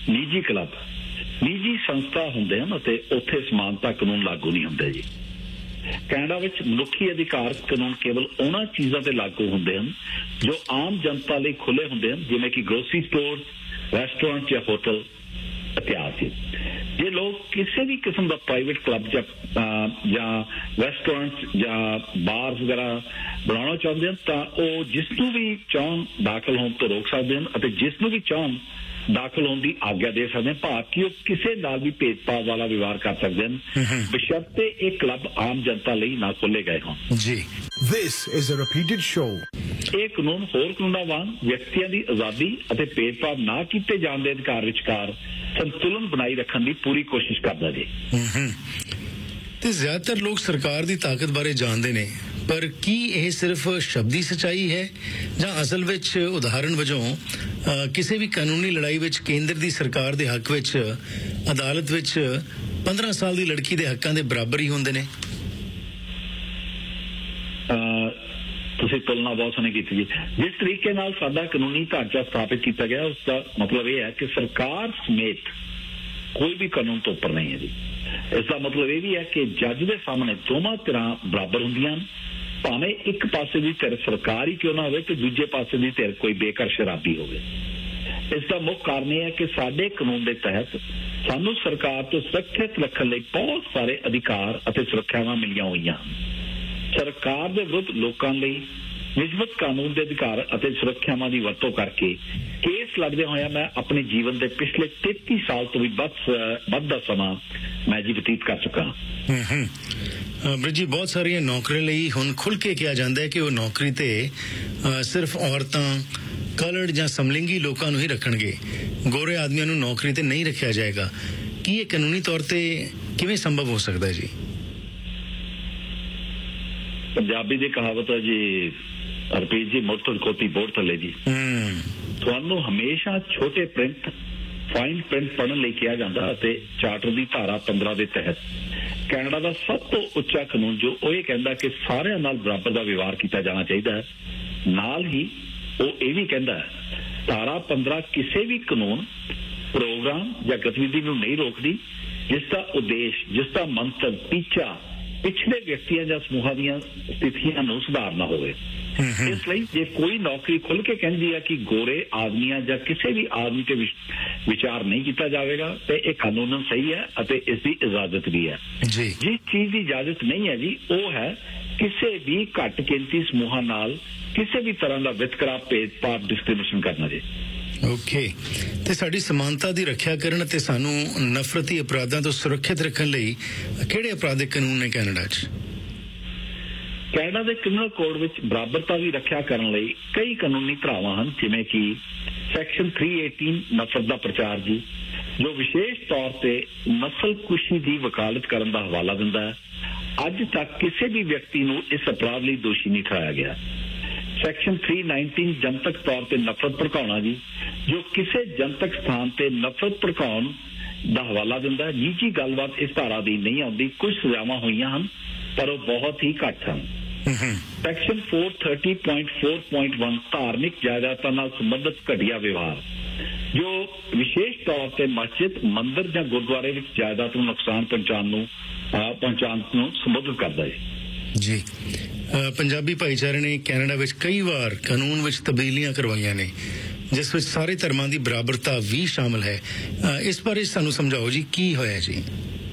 ਨਿੱਜੀ ਸੰਸਥਾ ਹੁੰਦੇ ਹਨ ਅਤੇ ਉੱਥੇ ਸਮਾਨਤਾ ਕਾਨੂੰਨ ਲਾਗੂ ਨਹੀਂ ਹੁੰਦੇ ਜੀ। ਕੈਨੇਡਾ ਵਿੱਚ ਮਨੁੱਖੀ ਅਧਿਕਾਰ ਕਾਨੂੰਨ ਕੇਵਲ ਉਹਨਾਂ ਚੀਜ਼ਾਂ ਤੇ ਲਾਗੂ ਹੁੰਦੇ ਹਨ ਜੋ ਆਮ ਜਨਤਾ ਲਈ ਖੁੱਲੇ ਹੁੰਦੇ ਹਨ, ਜਿਵੇਂ ਕਿ ਗਰੋਸਰੀ ਸਟੋਰ, ਰੈਸਟੋਰੈਂਟ ਜਾਂ ਹੋਟਲ ਇਤਿਆਦਿ। ਜੇ ਲੋਕ ਕਿਸੇ ਵੀ ਕਿਸਮ ਦਾ ਪ੍ਰਾਈਵੇਟ ਕਲੱਬ ਜਾਂ ਰੈਸਟੋਰੈਂਟ ਜਾਂ ਬਾਰਸ ਵਗੈਰਾ ਬਣਾਉਣਾ ਚਾਹੁੰਦੇ ਹਨ ਤਾਂ ਉਹ ਜਿਸ ਨੂੰ ਵੀ ਚਾਹਣ ਦਾਖਲ ਹੋਣ ਤੋਂ ਰੋਕ ਸਕਦੇ ਹਨ ਅਤੇ ਜਿਸ ਨੂੰ ਵੀ ਚਾਹਣ ਦਾਖਲ ਹੋਣ ਦੀ ਆਗਿਆ ਦੇ ਸਕਦੇ ਹਨ, ਭਾਵ ਕਿ ਉਹ ਕਿਸੇ ਨਾਲ ਵੀ ਭੇਦਭਾਵ ਵਾਲਾ ਵਿਵਹਾਰ ਕਰ ਸਕਦੇ ਹਨ, ਬਸ਼ਰਤੇ ਇਹ ਕਲੱਬ ਆਮ ਜਨਤਾ ਲਈ ਨਾ ਖੋਲ੍ਹੇ ਗਏ ਹੋਣ ਜੀ। This is a repeated show. ਇਹ ਕਾਨੂੰਨ ਹੋਰ ਕਾਨੂੰਨਾਂ ਵਾਂਗ ਵਿਅਕਤੀਆਂ ਦੀ ਆਜ਼ਾਦੀ ਅਤੇ ਭੇਦਭਾਵ ਨਾ ਕੀਤੇ ਜਾਣ ਦੇ ਅਧਿਕਾਰ ਵਿਚਕਾਰ ਸੰਤੁਲਨ ਬਣਾਈ ਰੱਖਣ ਦੀ ਪੂਰੀ ਕੋਸ਼ਿਸ਼ ਕਰਦਾ ਜੀ। ਤੇ ਜ਼ਿਆਦਾਤਰ ਲੋਕ ਸਰਕਾਰ ਦੀ ਤਾਕਤ ਬਾਰੇ ਜਾਣਦੇ ਨੇ, ਪਰ ਕੀ ਇਹ ਸਿਰਫ ਸ਼ਬਦੀ ਸੱਚਾਈ ਹੈ ਜਾਂ ਅਸਲ ਵਿੱਚ ਉਦਾਹਰਨ ਵਜੋਂ ਕਿਸੇ ਵੀ ਕਾਨੂੰਨੀ ਲੜਾਈ ਵਿੱਚ ਕੇਂਦਰ ਦੀ ਸਰਕਾਰ ਦੇ ਹੱਕ ਵਿੱਚ ਅਦਾਲਤ ਵਿੱਚ 15 ਸਾਲ ਦੀ ਲੜਕੀ ਦੇ ਹੱਕਾਂ ਦੇ ਬਰਾਬਰ ਹੀ ਹੁੰਦੇ ਨੇ? ਤੁਸੀਂ ਤੁਲਨਾ ਬਹੁਤ ਸੋਹਣੀ ਕੀਤੀ ਜੀ। ਜਿਸ ਤਰੀਕੇ ਨਾਲ ਸਾਡਾ ਕਾਨੂੰਨੀ ਢਾਂਚਾ ਸਥਾਪਿਤ ਕੀਤਾ ਗਿਆ, ਉਸ ਦਾ ਮਤਲਬ ਇਹ ਹੈ ਕਿ ਸਰਕਾਰ ਸਮੇਤ ਕੋਈ ਵੀ ਕਾਨੂੰਨ ਤੋਂ ਉੱਪਰ ਨਹੀਂ ਹੈ ਜੀ। ਇਸ ਦਾ ਮਤਲਬ ਇਹ ਵੀ ਹੈ ਕਿ ਜੱਜ ਦੇ ਸਾਹਮਣੇ ਦੋਵਾਂ ਧਿਰਾਂ ਬਰਾਬਰ ਹੁੰਦੀਆਂ ਹਨ, ਭਾਵੇਂ ਇੱਕ ਪਾਸੇ ਦੀ ਧਿਰ ਸਰਕਾਰ ਹੀ ਕਿਉਂ ਨਾ ਹੋਵੇ ਤੇ ਦੂਜੇ ਪਾਸੇ ਦੀ ਧਿਰ ਕੋਈ ਬੇਘਰ ਸ਼ਰਾਬੀ ਹੋਵੇ। ਇਸ ਦਾ ਮੁੱਖ ਕਾਰਨ ਇਹ ਹੈ ਕਿ ਸਾਡੇ ਕਾਨੂੰਨ ਦੇ ਤਹਿਤ ਸਾਨੂੰ ਸਰਕਾਰ ਤੋਂ ਸੁਰੱਖਿਅਤ ਰੱਖਣ ਲਈ ਬਹੁਤ ਸਾਰੇ ਅਧਿਕਾਰ ਅਤੇ ਸੁਰੱਖਿਆਵਾਂ ਮਿਲੀਆਂ ਹੋਈਆਂ ਹਨ। ਸਰਕਾਰ ਦੇ ਵਿਰੁੱਧ ਲੋਕਾਂ ਲਈ ਨਿਯਮਿਤ ਕਾਨੂੰਨ ਦੇ ਅਧਿਕਾਰ ਅਤੇ ਸੁਰੱਖਿਆਵਾਂ ਦੀ ਵਰਤੋਂ ਕਰਕੇ ਕੇਸ ਲੜਦੇ ਹੋਇਆ ਮੈਂ ਆਪਣੇ ਜੀਵਨ ਦੇ ਪਿਛਲੇ 33 ਸਾਲ ਤੋਂ ਵੀ ਵੱਧ ਦਾ ਸਮਾਂ ਮੈਂ ਜੀ ਬਤੀਤ ਕਰ ਚੁੱਕਾ। ਬ੍ਰਿਜ ਜੀ, ਬਹੁਤ ਸਾਰੀਆਂ ਨੌਕਰੀਆਂ ਲਈ ਹੁਣ ਖੁੱਲ੍ਹ ਕੇ ਕਿਹਾ ਜਾਂਦਾ ਹੈ ਕਿ ਉਹ ਨੌਕਰੀ ਤੇ ਸਿਰਫ ਔਰਤਾਂ, ਕਲਰਡ ਜਾਂ ਸਮਲਿੰਗੀ ਲੋਕਾਂ ਨੂੰ ਹੀ ਰੱਖਣਗੇ, ਗੋਰੇ ਆਦਮੀਆਂ ਨੂੰ ਨੌਕਰੀ ਤੇ ਨਹੀਂ ਰੱਖਿਆ ਜਾਏਗਾ। ਕੀ ਇਹ ਕਾਨੂੰਨੀ ਤੌਰ ਤੇ ਕਿਵੇਂ ਸੰਭਵ ਹੋ ਸਕਦਾ ਹੈ ਜੀ? ਪੰਜਾਬੀ ਦੀ ਕਹਾਵਤ ਹੈ ਜੀ ਹਰਪ੍ਰੀਤ ਜੀ, ਮੁੜ ਤੋਂ ਕੋਤੀ ਬੋਰਡ ਥੱਲੇ ਜੀ। ਤੁਹਾਨੂੰ ਹਮੇਸ਼ਾ ਛੋਟੇ ਪ੍ਰਿੰਟ, ਫਾਈਨ ਪ੍ਰਿੰਟ ਪੜ੍ਹਨ ਲਈ ਕਿਹਾ ਜਾਂਦਾ ਅਤੇ ਚਾਰਟਰ ਦੀ ਧਾਰਾ 15 ਦੇ ਤਹਿਤ ਕੈਨੇਡਾ ਦਾ ਸਭ ਤੋਂ ਉੱਚਾ ਕਾਨੂੰਨ ਜੋ ਉਹ ਇਹ ਕਹਿੰਦਾ ਕਿ ਸਾਰਿਆਂ ਨਾਲ ਬਰਾਬਰ ਦਾ ਵਿਵਹਾਰ ਕੀਤਾ ਜਾਣਾ ਚਾਹੀਦਾ ਹੈ, ਨਾਲ ਹੀ ਉਹ ਇਹ ਵੀ ਕਹਿੰਦਾ ਹੈ ਧਾਰਾ 15 ਕਿਸੇ ਵੀ ਕਾਨੂੰਨ, ਪ੍ਰੋਗਰਾਮ ਜਾਂ ਗਤੀਵਿਧੀ ਨੂੰ ਨਹੀਂ ਰੋਕਦੀ ਜਿਸ ਦਾ ਉਦੇਸ਼, ਜਿਸ ਦਾ ਮੰਤਵ, ਟੀਚਾ ਪਿਛੜੇ ਵਿਅਕਤੀਆਂ ਜਾਂ ਸਮੂਹਾਂ ਦੀਆਂ ਸਥਿਤੀਆਂ ਨੂੰ ਸੁਧਾਰਨਾ ਹੋਵੇ। ਇਸ ਲਈ ਜੇ ਕੋਈ ਨੌਕਰੀ ਖੁੱਲ੍ਹ ਕੇ ਕਹਿੰਦੀ ਹੈ ਕਿ ਗੋਰੇ ਆਦਮੀਆਂ ਜਾਂ ਕਿਸੇ ਵੀ ਆਦਮੀ ਤੇ ਵਿਚਾਰ ਨਹੀਂ ਕੀਤਾ ਜਾਵੇਗਾ ਤੇ ਇਹ ਕਾਨੂੰਨਨ ਸਹੀ ਹੈ ਅਤੇ ਇਸ ਦੀ ਇਜਾਜ਼ਤ ਵੀ ਹੈ। ਜਿਸ ਚੀਜ਼ ਦੀ ਇਜਾਜ਼ਤ ਨਹੀਂ ਹੈ ਜੀ, ਉਹ ਹੈ ਕਿਸੇ ਵੀ ਘੱਟ ਗਿਣਤੀ ਸਮੂਹਾਂ ਨਾਲ ਕਿਸੇ ਵੀ ਤਰ੍ਹਾਂ ਦਾ ਵਿਤਕਰਾ, ਭੇਦਭਾਵ, ਡਿਸਕ੍ਰਿਮੀਨੇਸ਼ਨ ਕਰਨਾ ਜੀ। ਓਕੇ, ਤੇ ਸਾਡੀ ਸਮਾਨਤਾ ਦੀ ਰੱਖਿਆ ਕਰਨ ਅਤੇ ਸਾਨੂੰ ਨਫ਼ਰਤੀ ਅਪਰਾਧਾਂ ਤੋਂ ਸੁਰੱਖਿਅਤ ਰੱਖਣ ਲਈ ਕਿਹੜੇ ਅਪਰਾਧਿਕ ਕਾਨੂੰਨ ਨੇ ਕੈਨੇਡਾ 'ਚ? ਕੈਨੇਡਾ ਦੇ ਕ੍ਰਿਮੀਨਲ ਕੋਡ ਵਿੱਚ ਬਰਾਬਰਤਾ ਦੀ ਰੱਖਿਆ ਕਰਨ ਲਈ ਕਈ ਕਾਨੂੰਨੀ ਧਾਰਾਵਾਂ ਹਨ, ਜਿਵੇਂ ਕਿ ਸੈਕਸ਼ਨ 318 ਨਫ਼ਰਤ ਦਾ ਪ੍ਰਚਾਰ ਜੀ, ਜੋ ਵਿਸ਼ੇਸ਼ ਤੌਰ ਤੇ ਨਸਲਕੁਸ਼ੀ ਦੀ ਵਕਾਲਤ ਕਰਨ ਦਾ ਹਵਾਲਾ ਦਿੰਦਾ ਹੈ। ਅੱਜ ਤੱਕ ਕਿਸੇ ਵੀ ਵਿਅਕਤੀ ਨੂੰ ਇਸ ਅਪਰਾਧ ਲਈ ਦੋਸ਼ੀ ਨਹੀਂ ਠਹਿਰਾਇਆ ਗਿਆ। ਸੈਕਸ਼ਨ 319 ਜਨਤਕ ਤੌਰ ਤੇ ਨਫ਼ਰਤ ਭੜਕਾਉਣਾ ਜੀ, ਜੋ ਕਿਸੇ ਜਨਤਕ ਸਥਾਨ ਤੇ ਨਫ਼ਰਤ ਭੜਕਾਉਣ ਦਾ ਹਵਾਲਾ ਦਿੰਦਾ ਹੈ। ਨਿੱਜੀ ਗੱਲਬਾਤ ਇਸ ਧਾਰਾ ਦੀ ਨਹੀਂ ਆਉਂਦੀ। ਕੁਝ ਸਜ਼ਾਵਾਂ ਹੋਈਆਂ ਹਨ ਪਰ ਉਹ ਬਹੁਤ ਹੀ ਘੱਟ ਹਨ। ਸੈਕਸ਼ਨ 430.4.1 ਧਾਰਮਿਕ ਜਾਇਦਾਦਾਂ ਨਾਲ ਸੰਬੰਧਿਤ ਘਟੀਆ ਵਿਵਹਾਰ, ਜੋ ਵਿਸ਼ੇਸ਼ ਤੌਰ ਤੇ ਮਸਜਿਦ, ਮੰਦਿਰ ਜਾਂ ਗੁਰਦੁਆਰੇ ਵਿੱਚ ਜਾਇਦਾਦ ਨੂੰ ਨੁਕਸਾਨ ਪਹੁੰਚਾਉਣ ਨੂੰ ਸੰਬੋਧਿਤ ਕਰਦਾ ਹੈ ਜੀ। ਪੰਜਾਬੀ ਭਾਈਚਾਰੇ ਨੇ ਕੈਨੇਡਾ ਵਿੱਚ ਕਈ ਵਾਰ ਕਾਨੂੰਨ ਵਿੱਚ ਤਬਦੀਲੀਆਂ ਕਰਵਾਈਆਂ ਨੇ। ਜਿਸ ਵਿੱਚ ਸਾਰੇ ਧਰਮਾਂ ਦੀ ਬਰਾਬਰਤਾ ਵੀ ਸ਼ਾਮਲ ਹੈ। ਇਸ ਬਾਰੇ ਸਾਨੂੰ ਸਮਝਾਓ ਜੀ, ਕੀ ਹੋਇਆ ਜੀ?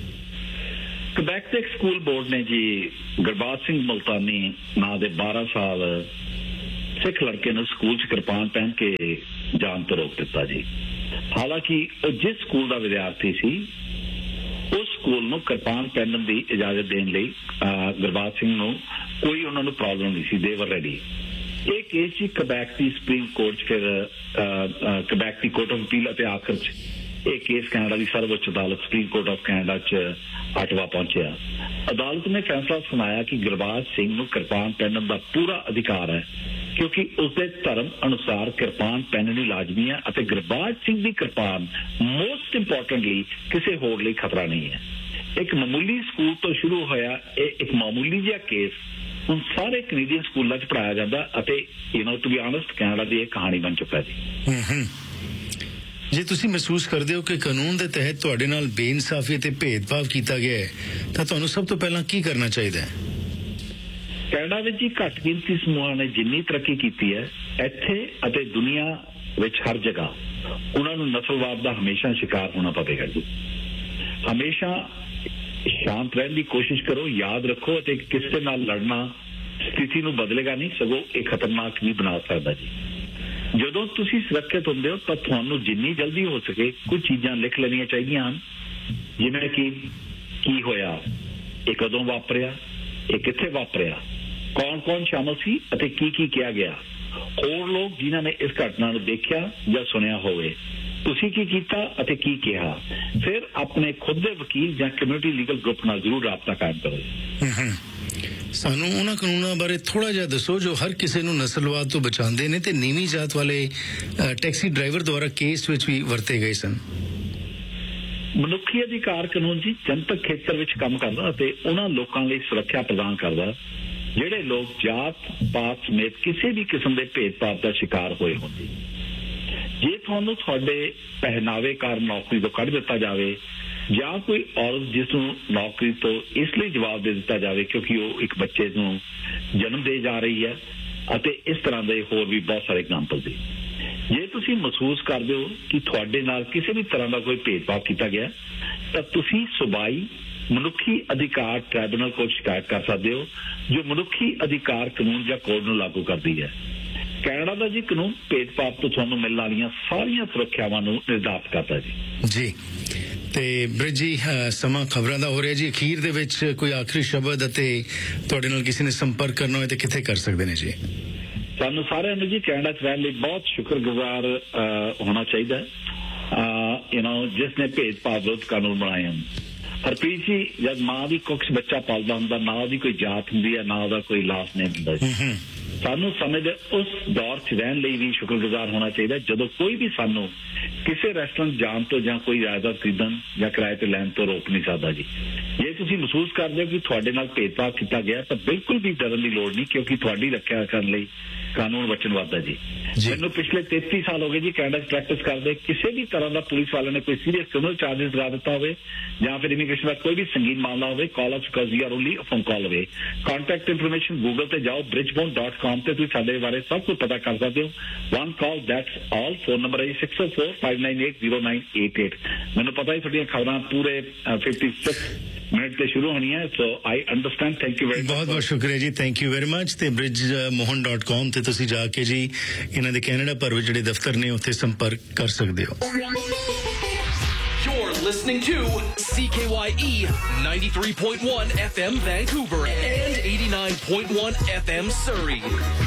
ਕੁਬੈਕ ਦੇ ਸਕੂਲ ਬੋਰਡ ਨੇ ਜੀ ਗੁਰਬਾਜ ਸਿੰਘ ਮੁਲਤਾਨੀ ਨਾਂ ਦੇ 12 ਸਾਲ ਸਿੱਖ ਲੜਕੇ ਨੂੰ ਸਕੂਲ 'ਚ ਕਿਰਪਾਨ ਪਹਿਨ ਕੇ ਜਾਣ ਤੋਂ ਰੋਕ ਦਿੱਤਾ ਜੀ। ਹਾਲਾਂਕਿ ਉਹ ਜਿਸ ਸਕੂਲ ਦਾ ਵਿਦਿਆਰਥੀ ਸੀ ਉਸ ਸਕੂਲ ਨੂੰ ਕਿਰਪਾਨ ਪਹਿਨਣ ਦੀ ਇਜਾਜ਼ਤ ਦੇਣ ਲਈ ਗੁਰਬਾਜ ਸਿੰਘ ਨੂੰ ਕੋਈ ਉਹਨਾਂ ਨੂੰ ਪ੍ਰੋਬਲਮ ਨਹੀਂ ਸੀ, ਦੇ ਵਰ ਰੈਡੀ। ਇਹ ਕੇਸ ਜੀ ਕੁਬੈਕ ਦੀ ਸੁਪਰੀਮ ਕੋਰਟ 'ਚ ਫਿਰ Quebec the court of appeal ਅਤੇ ਆਖਰ 'ਚ ਇਹ ਕੇਸ ਕੈਨੇਡਾ ਦੀ ਸਰਵਉੱਚ ਅਦਾਲਤ ਸੁਪਰੀਮ ਕੋਰਟ ਆਫ ਕੈਨੇਡਾ 'ਚ 8ਵਾਂ ਪਹੁੰਚਿਆ। ਅਦਾਲਤ ਨੇ ਫੈਸਲਾ ਸੁਣਾਇਆ ਕਿ ਗੁਰਬਾਜ ਸਿੰਘ ਨੂੰ ਕਿਰਪਾਨ ਪਹਿਨਣ ਦਾ ਪੂਰਾ ਅਧਿਕਾਰ ਹੈ ਕਿਉਂਕਿ ਉਸਦੇ ਧਰਮ ਅਨੁਸਾਰ ਕਿਰਪਾਨ ਪਹਿਨਣੀ ਲਾਜ਼ਮੀ ਹੈ ਅਤੇ ਗੁਰਬਾਜ ਸਿੰਘ ਦੀ ਕਿਰਪਾਨ ਮੋਸਟ ਇੰਪੋਰਟੈਂਟਲੀ ਕਿਸੇ ਹੋਰ ਲਈ ਖਤਰਾ ਨਹੀਂ ਹੈ। ਇੱਕ ਮਾਮੂਲੀ ਸਕੂਲ ਤੋਂ ਸ਼ੁਰੂ ਹੋਇਆ ਇਹ ਇੱਕ ਮਾਮੂਲੀ ਜਿਹਾ ਕੇਸ ਹੁਣ ਸਾਰੇ ਕੈਨੇਡੀਅਨ ਸਕੂਲਾਂ 'ਚ ਪੜ੍ਹਾਇਆ ਜਾਂਦਾ ਅਤੇ ਟੂ ਬੀ ਆਨੈਸਟ ਕੈਨੇਡਾ ਦੀ ਇਹ ਕਹਾਣੀ ਬਣ ਚੁੱਕਾ ਜੀ। ਜੇ ਤੁਸੀਂ ਮਹਿਸੂਸ ਕਰਦੇ ਹੋ ਕਿ ਕਾਨੂੰਨ ਦੇ ਤਹਿਤ ਤੁਹਾਡੇ ਨਾਲ ਬੇਇਨਸਾਫੀ ਅਤੇ ਭੇਦਭਾਵ ਕੀਤਾ ਗਿਆ ਹੈ ਤਾਂ ਤੁਹਾਨੂੰ ਸਭ ਤੋਂ ਪਹਿਲਾਂ ਕੀ ਕਰਨਾ ਚਾਹੀਦਾ ਹੈ? ਕੈਨੇਡਾ ਵਿੱਚ ਹੀ ਘੱਟ ਗਿਣਤੀ ਸਮੂਹਾਂ ਨੇ ਜਿੰਨੀ ਤਰੱਕੀ ਕੀਤੀ ਹੈ ਇੱਥੇ ਅਤੇ ਦੁਨੀਆ ਵਿੱਚ ਹਰ ਜਗ੍ਹਾ ਉਹਨਾਂ ਨੂੰ ਨਸਲਵਾਦ ਦਾ ਹਮੇਸ਼ਾ ਸ਼ਿਕਾਰ ਹੋਣਾ ਪਵੇਗਾ ਜੀ। ਹਮੇਸ਼ਾ ਸ਼ਾਂਤ ਰਹਿਣ ਦੀ ਕੋਸ਼ਿਸ਼ ਕਰੋ, ਯਾਦ ਰੱਖੋ ਅਤੇ ਕਿਸੇ ਨਾਲ ਲੜਨਾ ਸਥਿਤੀ ਨੂੰ ਬਦਲੇਗਾ ਨਹੀਂ, ਸਗੋਂ ਇਹ ਖਤਰਨਾਕ ਵੀ ਬਣਾ ਸਕਦਾ ਜੀ। ਜਦੋਂ ਤੁਸੀਂ ਸੁਰੱਖਿਅਤ ਹੁੰਦੇ ਹੋ ਤਾਂ ਤੁਹਾਨੂੰ ਜਿੰਨੀ ਜਲਦੀ ਹੋ ਸਕੇ ਕੁਝ ਚੀਜ਼ਾਂ ਲਿਖ ਲੈਣੀਆਂ ਚਾਹੀਦੀਆਂ ਹਨ, ਜਿਵੇਂ ਕਿ ਕੀ ਹੋਇਆ, ਇਹ ਕਦੋਂ ਵਾਪਰਿਆ, ਇਹ ਕਿੱਥੇ ਵਾਪਰਿਆ, ਕੌਣ-ਕੌਣ ਸ਼ਾਮਲ ਸੀ ਅਤੇ ਕੀ ਕਿਹਾ ਗਿਆ, ਹੋਰ ਲੋਕ ਜਿਨ੍ਹਾਂ ਨੇ ਇਸ ਘਟਨਾ ਨੂੰ ਦੇਖਿਆ ਜਾਂ ਸੁਣਿਆ ਹੋਵੇ, ਤੁਸੀਂ ਕੀ ਕੀਤਾ ਅਤੇ ਕੀ ਕਿਹਾ। ਫਿਰ ਆਪਣੇ ਖੁਦ ਦੇ ਵਕੀਲ ਜਾਂ ਕਮਿਊਨਿਟੀ ਲੀਗਲ ਗਰੁੱਪ ਨਾਲ ਜ਼ਰੂਰ ਰਾਬਤਾ ਕਾਇਮ ਕਰੋ। ਸਾਨੂੰ ਉਹਨਾਂ ਕਾਨੂੰਨਾਂ ਬਾਰੇ ਥੋੜਾ ਜਿਹਾ ਦੱਸੋ ਜੋ ਹਰ ਕਿਸੇ ਨੂੰ ਨਸਲਵਾਦ ਤੋਂ ਬਚਾਉਂਦੇ ਨੇ ਤੇ ਨੀਵੀਂ ਜਾਤ ਵਾਲੇ ਟੈਕਸੀ ਡਰਾਈਵਰ ਦੁਆਰਾ ਕੇਸ ਵਿੱਚ ਵੀ ਵਰਤੇ ਗਏ ਸਨ। ਮਨੁੱਖੀ ਅਧਿਕਾਰ ਕਾਨੂੰਨ ਜੀ ਜਨਤਕ ਖੇਤਰ ਵਿੱਚ ਕੰਮ ਕਰਦਾ ਅਤੇ ਉਹਨਾਂ ਲੋਕਾਂ ਲਈ ਸੁਰੱਖਿਆ ਪ੍ਰਦਾਨ ਕਰਦਾ ਜਿਹੜੇ ਲੋਕ ਜਾਤ ਪਾਤ ਸਮੇਤ ਕਿਸੇ ਵੀ ਕਿਸਮ ਦੇ ਭੇਦਭਾਵ ਦਾ ਸ਼ਿਕਾਰ ਹੋਏ ਹੁੰਦੇ। ਜੇ ਤੁਹਾਨੂੰ ਤੁਹਾਡੇ ਪਹਿਨਾਵੇ ਕਾਰਨ ਨੌਕਰੀ ਤੋਂ ਕੱਢ ਦਿੱਤਾ ਜਾਵੇ ਜਾਂ ਕੋਈ ਔਰਤ ਜਿਸ ਨੂੰ ਨੌਕਰੀ ਤੋਂ ਇਸ ਲਈ ਜਵਾਬ ਦੇ ਦਿੱਤਾ ਜਾਵੇ ਕਿਉਂਕਿ ਉਹ ਇੱਕ ਬੱਚੇ ਨੂੰ ਜਨਮ ਦੇ ਜਾ ਰਹੀ ਹੈ ਅਤੇ ਇਸ ਤਰ੍ਹਾਂ ਦੇ ਹੋਰ ਵੀ ਬਹੁਤ ਸਾਰੇ ਐਗਜ਼ਾਮਪਲ ਨੇ। ਜੇ ਤੁਸੀਂ ਮਹਿਸੂਸ ਕਰਦੇ ਹੋ ਕਿ ਤੁਹਾਡੇ ਨਾਲ ਕਿਸੇ ਵੀ ਤਰ੍ਹਾਂ ਦਾ ਕੋਈ ਭੇਦਭਾਵ ਕੀਤਾ ਗਿਆ ਤਾਂ ਤੁਸੀਂ ਸੂਬਾਈ ਮਨੁੱਖੀ ਅਧਿਕਾਰ ਟ੍ਰਾਈਬਿਊਨਲ ਕੋਲ ਸ਼ਿਕਾਇਤ ਕਰ ਸਕਦੇ ਹੋ ਜੋ ਮਨੁੱਖੀ ਅਧਿਕਾਰ ਕਾਨੂੰਨ ਜਾਂ ਕੋਡ ਨੂੰ ਲਾਗੂ ਕਰਦੀ ਹੈ। ਕੈਨੇਡਾ ਦਾ ਜੀ ਕਾਨੂੰਨ ਭੇਦਭਾਵ ਤੋਂ ਤੁਹਾਨੂੰ ਮਿਲਣ ਵਾਲੀਆਂ ਸਾਰੀਆਂ ਸੁਰੱਖਿਆਵਾਂ ਨੂੰ ਨਿਰਧਾਰਤ ਕਰਦਾ ਜੀ। ਤੇ ਬ੍ਰਿਜ ਜੀ ਸਮਾਂ ਖਬਰਾਂ ਦਾ ਹੋ ਰਿਹਾ ਜੀ, ਅਖੀਰ ਦੇ ਵਿੱਚ ਕੋਈ ਆਖਰੀ ਸ਼ਬਦ ਅਤੇ ਤੁਹਾਡੇ ਨਾਲ ਕਿਸੇ ਨੇ ਸੰਪਰਕ ਕਰਨਾ ਹੋਵੇ ਤਾਂ ਕਿੱਥੇ ਕਰ ਸਕਦੇ ਨੇ ਜੀ? ਸਾਨੂੰ ਸਾਰਿਆਂ ਨੂੰ ਜੀ ਕੈਨੇਡਾ 'ਚ ਰਹਿਣ ਲਈ ਬਹੁਤ ਸ਼ੁਕਰਗੁਜ਼ਾਰ ਹੋਣਾ ਚਾਹੀਦਾ ਜਿਸ ਨੇ ਭੇਦਭਾਵ ਵਿਰੁੱਧ ਕਾਨੂੰਨ ਬਣਾਏ ਹਨ। ਹਰਪ੍ਰੀਤ ਜੀ, ਜਦ ਮਾਂ ਦੀ ਕੁੱਖ 'ਚ ਬੱਚਾ ਪਲਦਾ ਹੁੰਦਾ ਨਾ ਉਹਦੀ ਕੋਈ ਜਾਤ ਹੁੰਦੀ ਹੈ ਨਾ ਉਹਦਾ ਕੋਈ ਲਾਸ ਨਹੀਂ ਹੁੰਦਾ ਜੀ। ਸਾਨੂੰ ਸਮੇਂ ਦੇ ਉਸ ਦੌਰ 'ਚ ਰਹਿਣ ਲਈ ਵੀ ਸ਼ੁਕਰਗੁਜ਼ਾਰ ਹੋਣਾ ਚਾਹੀਦਾ ਜਦੋਂ ਕੋਈ ਵੀ ਸਾਨੂੰ ਕਿਸੇ ਰੈਸਟੋਰੈਂਟ ਜਾਣ ਤੋਂ ਜਾਂ ਕੋਈ ਜਾਇਦਾਦ ਖਰੀਦਣ ਜਾਂ ਕਿਰਾਏ ਤੇ ਲੈਣ ਤੋਂ ਰੋਕ ਨਹੀਂ ਸਕਦਾ ਜੀ। ਜੇ ਤੁਸੀਂ ਮਹਿਸੂਸ ਕਰਦੇ ਹੋ ਕਿ ਤੁਹਾਡੇ ਨਾਲ ਭੇਦਭਾਵ ਕੀਤਾ ਗਿਆ ਤਾਂ ਬਿਲਕੁਲ ਵੀ ਡਰਨ ਦੀ ਲੋੜ ਨਹੀਂ ਕਿਉਂਕਿ ਤੁਹਾਡੀ ਰੱਖਿਆ ਕਰਨ ਲਈ ਕਾਨੂੰਨ ਵਚਨਬੱਧ ਹੈ ਜੀ। ਮੈਨੂੰ ਪਿਛਲੇ 33 ਸਾਲ ਹੋ ਗਏ ਜੀ ਕੈਨੇਡਾ 'ਚ ਪ੍ਰੈਕਟਿਸ ਕਰਦੇ। ਕਿਸੇ ਵੀ ਤਰ੍ਹਾਂ ਦਾ ਪੁਲਿਸ ਵਾਲਿਆਂ ਨੇ ਕੋਈ ਸੀਰੀਅਸ ਕ੍ਰਿਮੀਨਲ ਚਾਰਜਿਸ ਲਗਾ ਦਿੱਤਾ ਹੋਵੇ ਜਾਂ ਫਿਰ ਇਮੀਗ੍ਰੇਸ਼ਨ ਦਾ ਕੋਈ ਵੀ ਸੰਗੀਨ ਮਾਮਲਾ ਹੋਵੇ, ਕਾਲ ਅਸ because we R only a phone call ਅਵੇ। ਕੰਟੈਕਟ ਇਨਫੋਰਮੇਸ਼ਨ ਗੂਗਲ ਤੇ ਜਾਓ, bridgebone.com ਤੇ ਤੁਸੀਂ ਸਾਡੇ ਬਾਰੇ ਸਭ ਕੁਝ ਪਤਾ ਕਰ ਸਕਦੇ ਹੋ। One call that's all. Phone number ਹੈ 6045980988। ਮੈਨੂੰ ਪਤਾ ਹੀ ਤੁਹਾਡੀਆਂ ਖਬਰਾਂ ਪੂਰੇ 56 ਮਿੰਟ ਤੇ ਸ਼ੁਰੂ ਹੋਣੀਆਂ ਸੋ I understand. Thank you very much. ਬਹੁਤ ਬਹੁਤ ਸ਼ੁਕਰੀਆ ਜੀ, ਥੈਂਕ ਯੂ ਵੈਰੀ ਮਚ। ਤੇ bridgemohan.com ਤੇ ਤੁਸੀਂ ਜਾ ਕੇ ਜੀ ਇਹਨਾਂ ਦੇ ਕੈਨੇਡਾ ਭਰ ਵਿੱਚ ਜਿਹੜੇ ਦਫ਼ਤਰ ਨੇ ਉੱਥੇ ਸੰਪਰਕ ਕਰ ਸਕਦੇ ਹੋ। You're listening to CKYE 93.1 FM Vancouver and 89.1 FM Surrey.